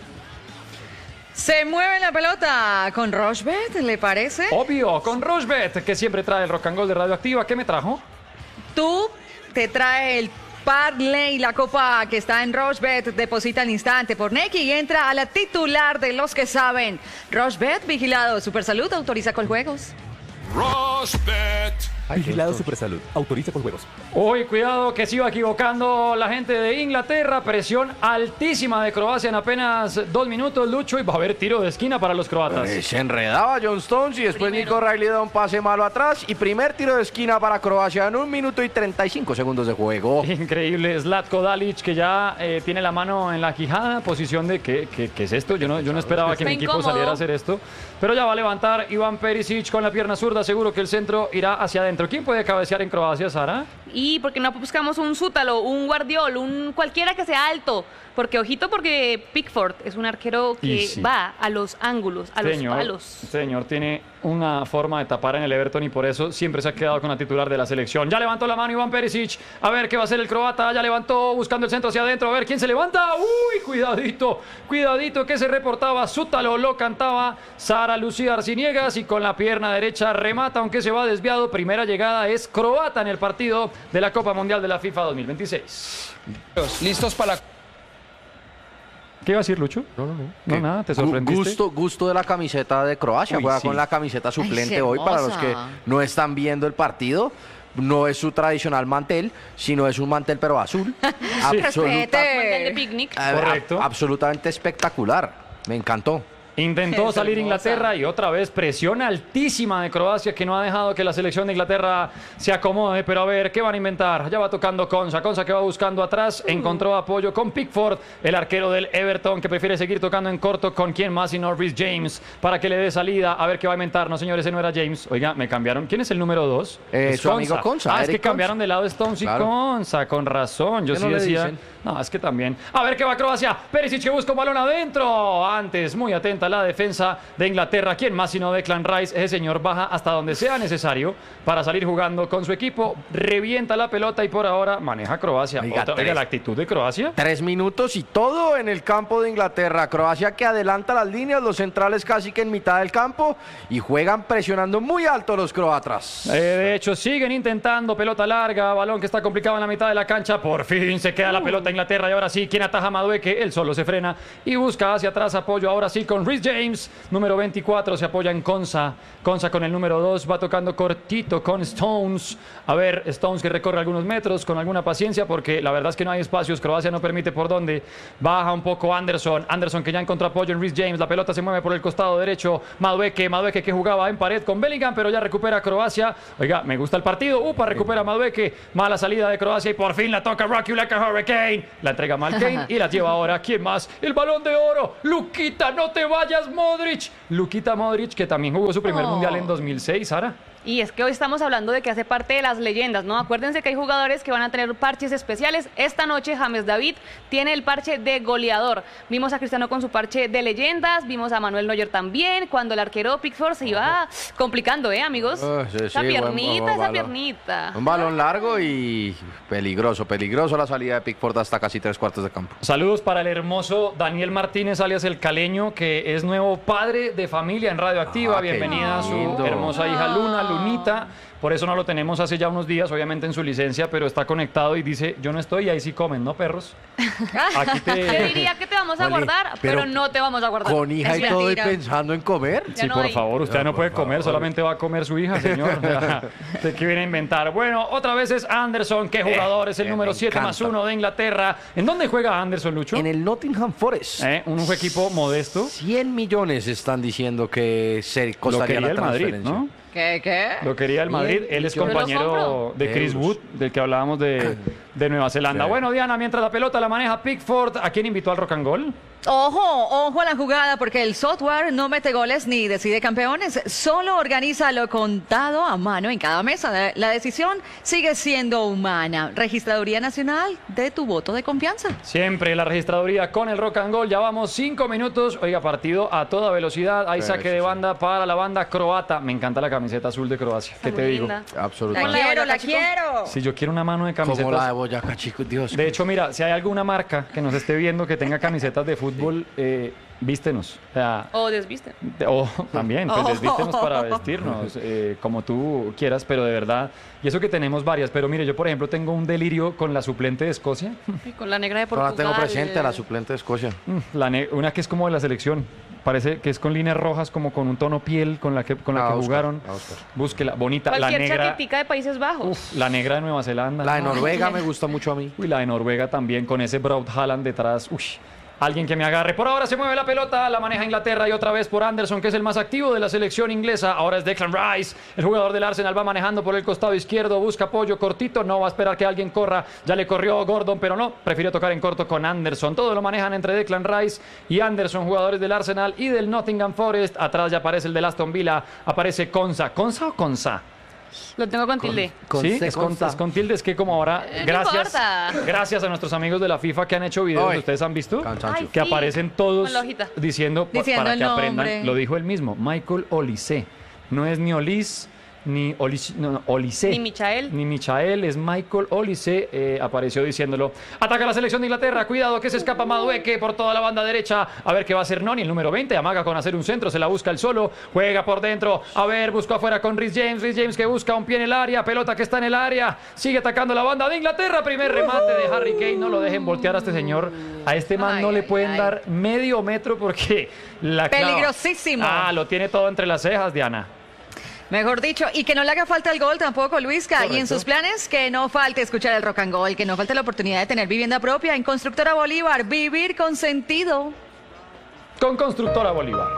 Se mueve la pelota con Rochbet, ¿le parece? Obvio, con Rochbet, que siempre trae el Rock and Roll de Radioactiva. ¿Qué me trajo? Tú te trae el Parley, la copa que está en Rochbet, deposita al instante por Nequi y entra a la titular de los que saben. Rochbet, vigilado, Supersalud, autoriza con juegos. Rosbet. Vigilado Supersalud. Autoriza con juegos. Uy, cuidado que se iba equivocando la gente de Inglaterra. Presión altísima de Croacia en apenas 2 minutos, Lucho. Y va a haber tiro de esquina para los croatas. Se enredaba John Stones y después Nico O'Reilly da un pase malo atrás. Y primer tiro de esquina para Croacia en 1 minuto y 35 segundos de juego. Increíble, Zlatko Dalic, que ya tiene la mano en la quijada, posición de ¿qué es esto? Yo no esperaba que mi Está equipo incómodo. saliera a hacer esto, pero ya va a levantar Iván Perisic con la pierna zurda, seguro que el centro irá hacia adentro. ¿Quién puede cabecear en Croacia, Sara? Y porque no buscamos un Sútalo, un Guardiol, un cualquiera que sea alto. Porque, ojito, porque Pickford es un arquero que Y sí. va a los ángulos, a los palos. Señor, tiene una forma de tapar en el Everton y por eso siempre se ha quedado con la titular de la selección. Ya levantó la mano Iván Perisic. A ver qué va a hacer el croata. Ya levantó buscando el centro hacia adentro. A ver quién se levanta. Uy, cuidadito que se reportaba. Sútalo lo cantaba Sara Lucía Arciniegas y con la pierna derecha remata, aunque se va desviado. Primera llegada es croata en el partido de la Copa Mundial de la FIFA 2026. ¿Listos para la... ¿Qué iba a decir, Lucho? No, nada, te sorprendiste. Gusto de la camiseta de Croacia. Uy, Juega sí. con la camiseta suplente es hoy para los que hermosa. no están viendo el partido. no es su tradicional mantel, sino es un mantel pero azul. Respete. Mantel de picnic. Correcto. Absolutamente espectacular. Me encantó. Intentó Es salir hermosa. Inglaterra y otra vez presión altísima de Croacia que no ha dejado que la selección de Inglaterra se acomode, pero a ver, ¿qué van a inventar? Ya va tocando Konsa que va buscando atrás, encontró apoyo con Pickford, el arquero del Everton que prefiere seguir tocando en corto con quien más y Norris James para que le dé salida, a ver qué va a inventar. No señores, ese no era James. Oiga, me cambiaron. ¿Quién es el número 2? Su amigo Konsa, Ah, es que Eric cambiaron Konsa. de lado Stones y Claro. Konsa, con razón. Yo ¿Qué sí no le decía... dicen? No, es que también. A ver qué va Croacia. Perisic que busca un balón adentro. Antes, muy atenta la defensa de Inglaterra. ¿Quién más sino Declan Rice? Ese señor baja hasta donde sea necesario para salir jugando con su equipo. Revienta la pelota y por ahora maneja Croacia. Oiga, Oiga, la actitud de Croacia. 3 minutos y todo en el campo de Inglaterra. Croacia que adelanta las líneas, los centrales casi que en mitad del campo y juegan presionando muy alto los croatas. De hecho, siguen intentando pelota larga, balón que está complicado en la mitad de la cancha. Por fin se queda la pelota Inglaterra y ahora sí, ¿quién ataja a Madueke? Él solo se frena y busca hacia atrás apoyo. Ahora sí con Reece James, número 24, se apoya en Konsa. Konsa con el número 2 va tocando cortito con Stones. A ver, Stones que recorre algunos metros con alguna paciencia porque la verdad es que no hay espacios. Croacia no permite por dónde. Baja un poco Anderson. Anderson que ya encontró apoyo en Reece James. La pelota se mueve por el costado derecho. Madueke que jugaba en pared con Bellingham, pero ya recupera Croacia. Oiga, me gusta el partido. Upa, recupera Madueke. Mala salida de Croacia y por fin la toca Rock You Like a Hurricane. La entrega mal Kane y la lleva ahora. ¿Quién más? El Balón de Oro. Luquita, no te vayas, Modric. Luquita Modric, que también jugó su primer mundial en 2006, Sara. Y es que hoy estamos hablando de que hace parte de las leyendas, ¿no? Acuérdense que hay jugadores que van a tener parches especiales. Esta noche James David tiene el parche de goleador. Vimos a Cristiano con su parche de leyendas, vimos a Manuel Neuer también, cuando el arquero Pickford se iba complicando, ¿amigos? Sí, Esa sí, piernita, buen esa balón. piernita. Un balón largo y peligroso la salida de Pickford hasta casi 3/4 de campo. Saludos para el hermoso Daniel Martínez, alias El Caleño, que es nuevo padre de familia en Radioactiva. Ah, qué Bienvenida a su lindo. hermosa hija Luna, Lunita. Por eso no lo tenemos hace ya unos días, obviamente en su licencia, pero está conectado y dice, yo no estoy y ahí sí comen, ¿no, perros? Aquí Te te... diría que te vamos a Ole, guardar, pero pero no te vamos a guardar. Con hija Es y todo y mentira. pensando en comer. Ya Sí, no por hay. favor, usted no puede comer, solamente va a comer su hija, señor. ¿De qué viene a inventar? Bueno, otra vez es Anderson, qué jugador, es el número me 7 más encanta. 1 de Inglaterra. ¿En dónde juega Anderson, Lucho? En el Nottingham Forest. Un equipo modesto. 100 millones están diciendo que se Lo costaría quería la el Madrid, transferencia. ¿no? ¿Qué? Lo quería el Madrid. Él es Yo lo compañero compro. de Chris Euros. Wood, del que hablábamos de Nueva Zelanda. Sí. Bueno, Diana, mientras la pelota la maneja Pickford, ¿a quién invitó al Rock and Goal? Ojo a la jugada porque el software no mete goles ni decide campeones, solo organiza lo contado a mano en cada mesa. La decisión sigue siendo humana. Registraduría Nacional de tu voto de confianza. Siempre la registraduría con el Rock and Goal. Ya vamos 5 minutos. Oiga, partido a toda velocidad. Hay Sí, saque sí, de sí. banda para la banda croata. Me encanta la camiseta azul de Croacia. ¿Qué Está te muy digo? linda. La Absolutamente. Hola, quiero, Boyacá, la chico. quiero. Si yo quiero una mano de Como la de camisetas. Boyacá, chicos, Dios. De hecho, mira, si hay alguna marca que nos esté viendo que tenga camisetas de fútbol, vístenos. O sea, O desviste. o también, pues desvístenos para vestirnos, como tú quieras, pero de verdad. Y eso que tenemos varias, pero mire, yo por ejemplo tengo un delirio con la suplente de Escocia. Y con la negra de No Portugal. la tengo presente, la suplente de Escocia. Una que es como de la selección. Parece que es con líneas rojas, como con un tono piel con la que A buscar, jugaron. a buscar. Búsquela, bonita. La Cualquier negra. chaquetica de Países Bajos. La negra de Nueva Zelanda. La de Noruega me gusta mucho a mí. Uy, la de Noruega también, con ese Braut Haaland detrás. Uy, alguien que me agarre. Por ahora se mueve la pelota, la maneja Inglaterra y otra vez por Anderson, que es el más activo de la selección inglesa. Ahora es Declan Rice, el jugador del Arsenal, va manejando por el costado izquierdo, busca apoyo cortito, no va a esperar que alguien corra. Ya le corrió Gordon, pero no, prefirió tocar en corto con Anderson. Todo lo manejan entre Declan Rice y Anderson, jugadores del Arsenal y del Nottingham Forest. Atrás ya aparece el del Aston Villa, aparece Konsa. ¿Konsa o Konsa? Lo tengo con tilde. Sí, es con tilde, es que como ahora, No gracias, importa. gracias a nuestros amigos de la FIFA que han hecho videos, Ay. ¿ustedes han visto? Cansancio. Ay, Que sí, aparecen todos con la hojita. diciendo, Diciendo para el que aprendan, nombre. lo dijo él mismo, Michael Olise, no es ni Olis, ni Olise, Ni Michael. ni Michael, es Michael Olise, apareció diciéndolo. Ataca la selección de Inglaterra, cuidado que se escapa Madueke por toda la banda derecha, a ver qué va a hacer Noni, el número 20, amaga con hacer un centro, se la busca el solo, juega por dentro, a ver, buscó afuera con Reece James que busca un pie en el área, pelota que está en el área, sigue atacando la banda de Inglaterra, primer remate de Harry Kane, no lo dejen voltear a este señor, a este man Ay, no le ay, pueden ay. dar medio metro porque la clava. Peligrosísimo. Ah, lo tiene todo entre las cejas, Diana. Mejor dicho, y que no le haga falta el gol tampoco, Luisca. Y en sus planes, que no falte escuchar el rock and roll, que no falte la oportunidad de tener vivienda propia en Constructora Bolívar. Vivir con sentido. Con Constructora Bolívar.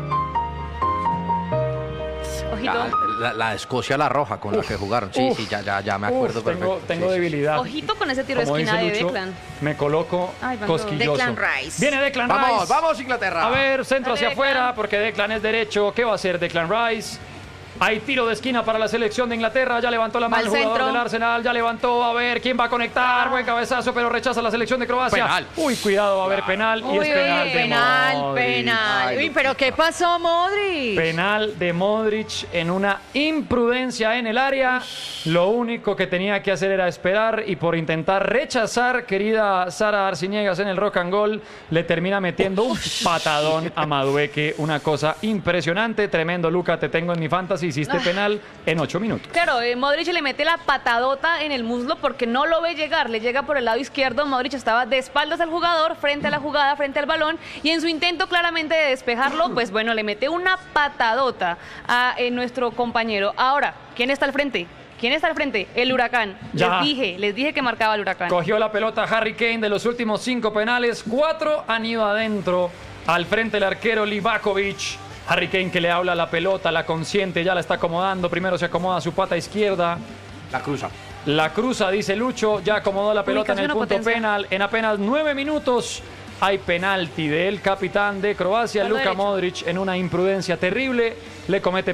Ojito. La de Escocia, la roja con la que jugaron. Sí, sí, ya me acuerdo perfecto. Tengo Sí, sí. debilidad. Ojito con ese tiro de Como esquina dice de Lucho, Declan. me coloco Ay, van todos. cosquilloso. Declan Rice. Viene Declan Rice. Vamos, vamos Inglaterra. A ver, centro Dale, hacia Declan. afuera, porque Declan es derecho. ¿Qué va a hacer Declan Rice? Hay tiro de esquina para la selección de Inglaterra. Ya levantó la Va mano el al jugador centro. del Arsenal. Ya levantó. A ver quién va a conectar. Buen cabezazo, pero rechaza la selección de Croacia. Penal. Uy, cuidado, va a haber penal. Y Uy, es penal. uy, de Penal, Modric. penal. Ay, Uy, pero ¿qué pasó, Modric? Penal de Modric en una imprudencia en el área. Lo único que tenía que hacer era esperar y por intentar rechazar, querida Sara Arciniegas en el rock and roll, le termina metiendo un patadón a Madueque. Una cosa impresionante, tremendo. Luca, te tengo en mi fantasy. Hiciste penal en 8 minutos. Claro, Modric le mete la patadota en el muslo porque no lo ve llegar. Le llega por el lado izquierdo. Modric estaba de espaldas al jugador, frente a la jugada, frente al balón. Y en su intento claramente de despejarlo, pues bueno, le mete una patadota a nuestro compañero. Ahora, ¿quién está al frente? ¿Quién está al frente? El Huracán. Ya. Les dije que marcaba el Huracán. Cogió la pelota Harry Kane. De los últimos 5 penales, 4 han ido adentro. Al frente el arquero Livakovic. Harry Kane que le habla a la pelota, la consiente, ya la está acomodando. Primero se acomoda su pata izquierda. La cruza. La cruza, dice Lucho. Ya acomodó la pelota en el Ubicación o punto potencia. penal. En apenas 9 minutos hay penalti del capitán de Croacia, Lado Luka derecho. Modric, en una imprudencia terrible. Le comete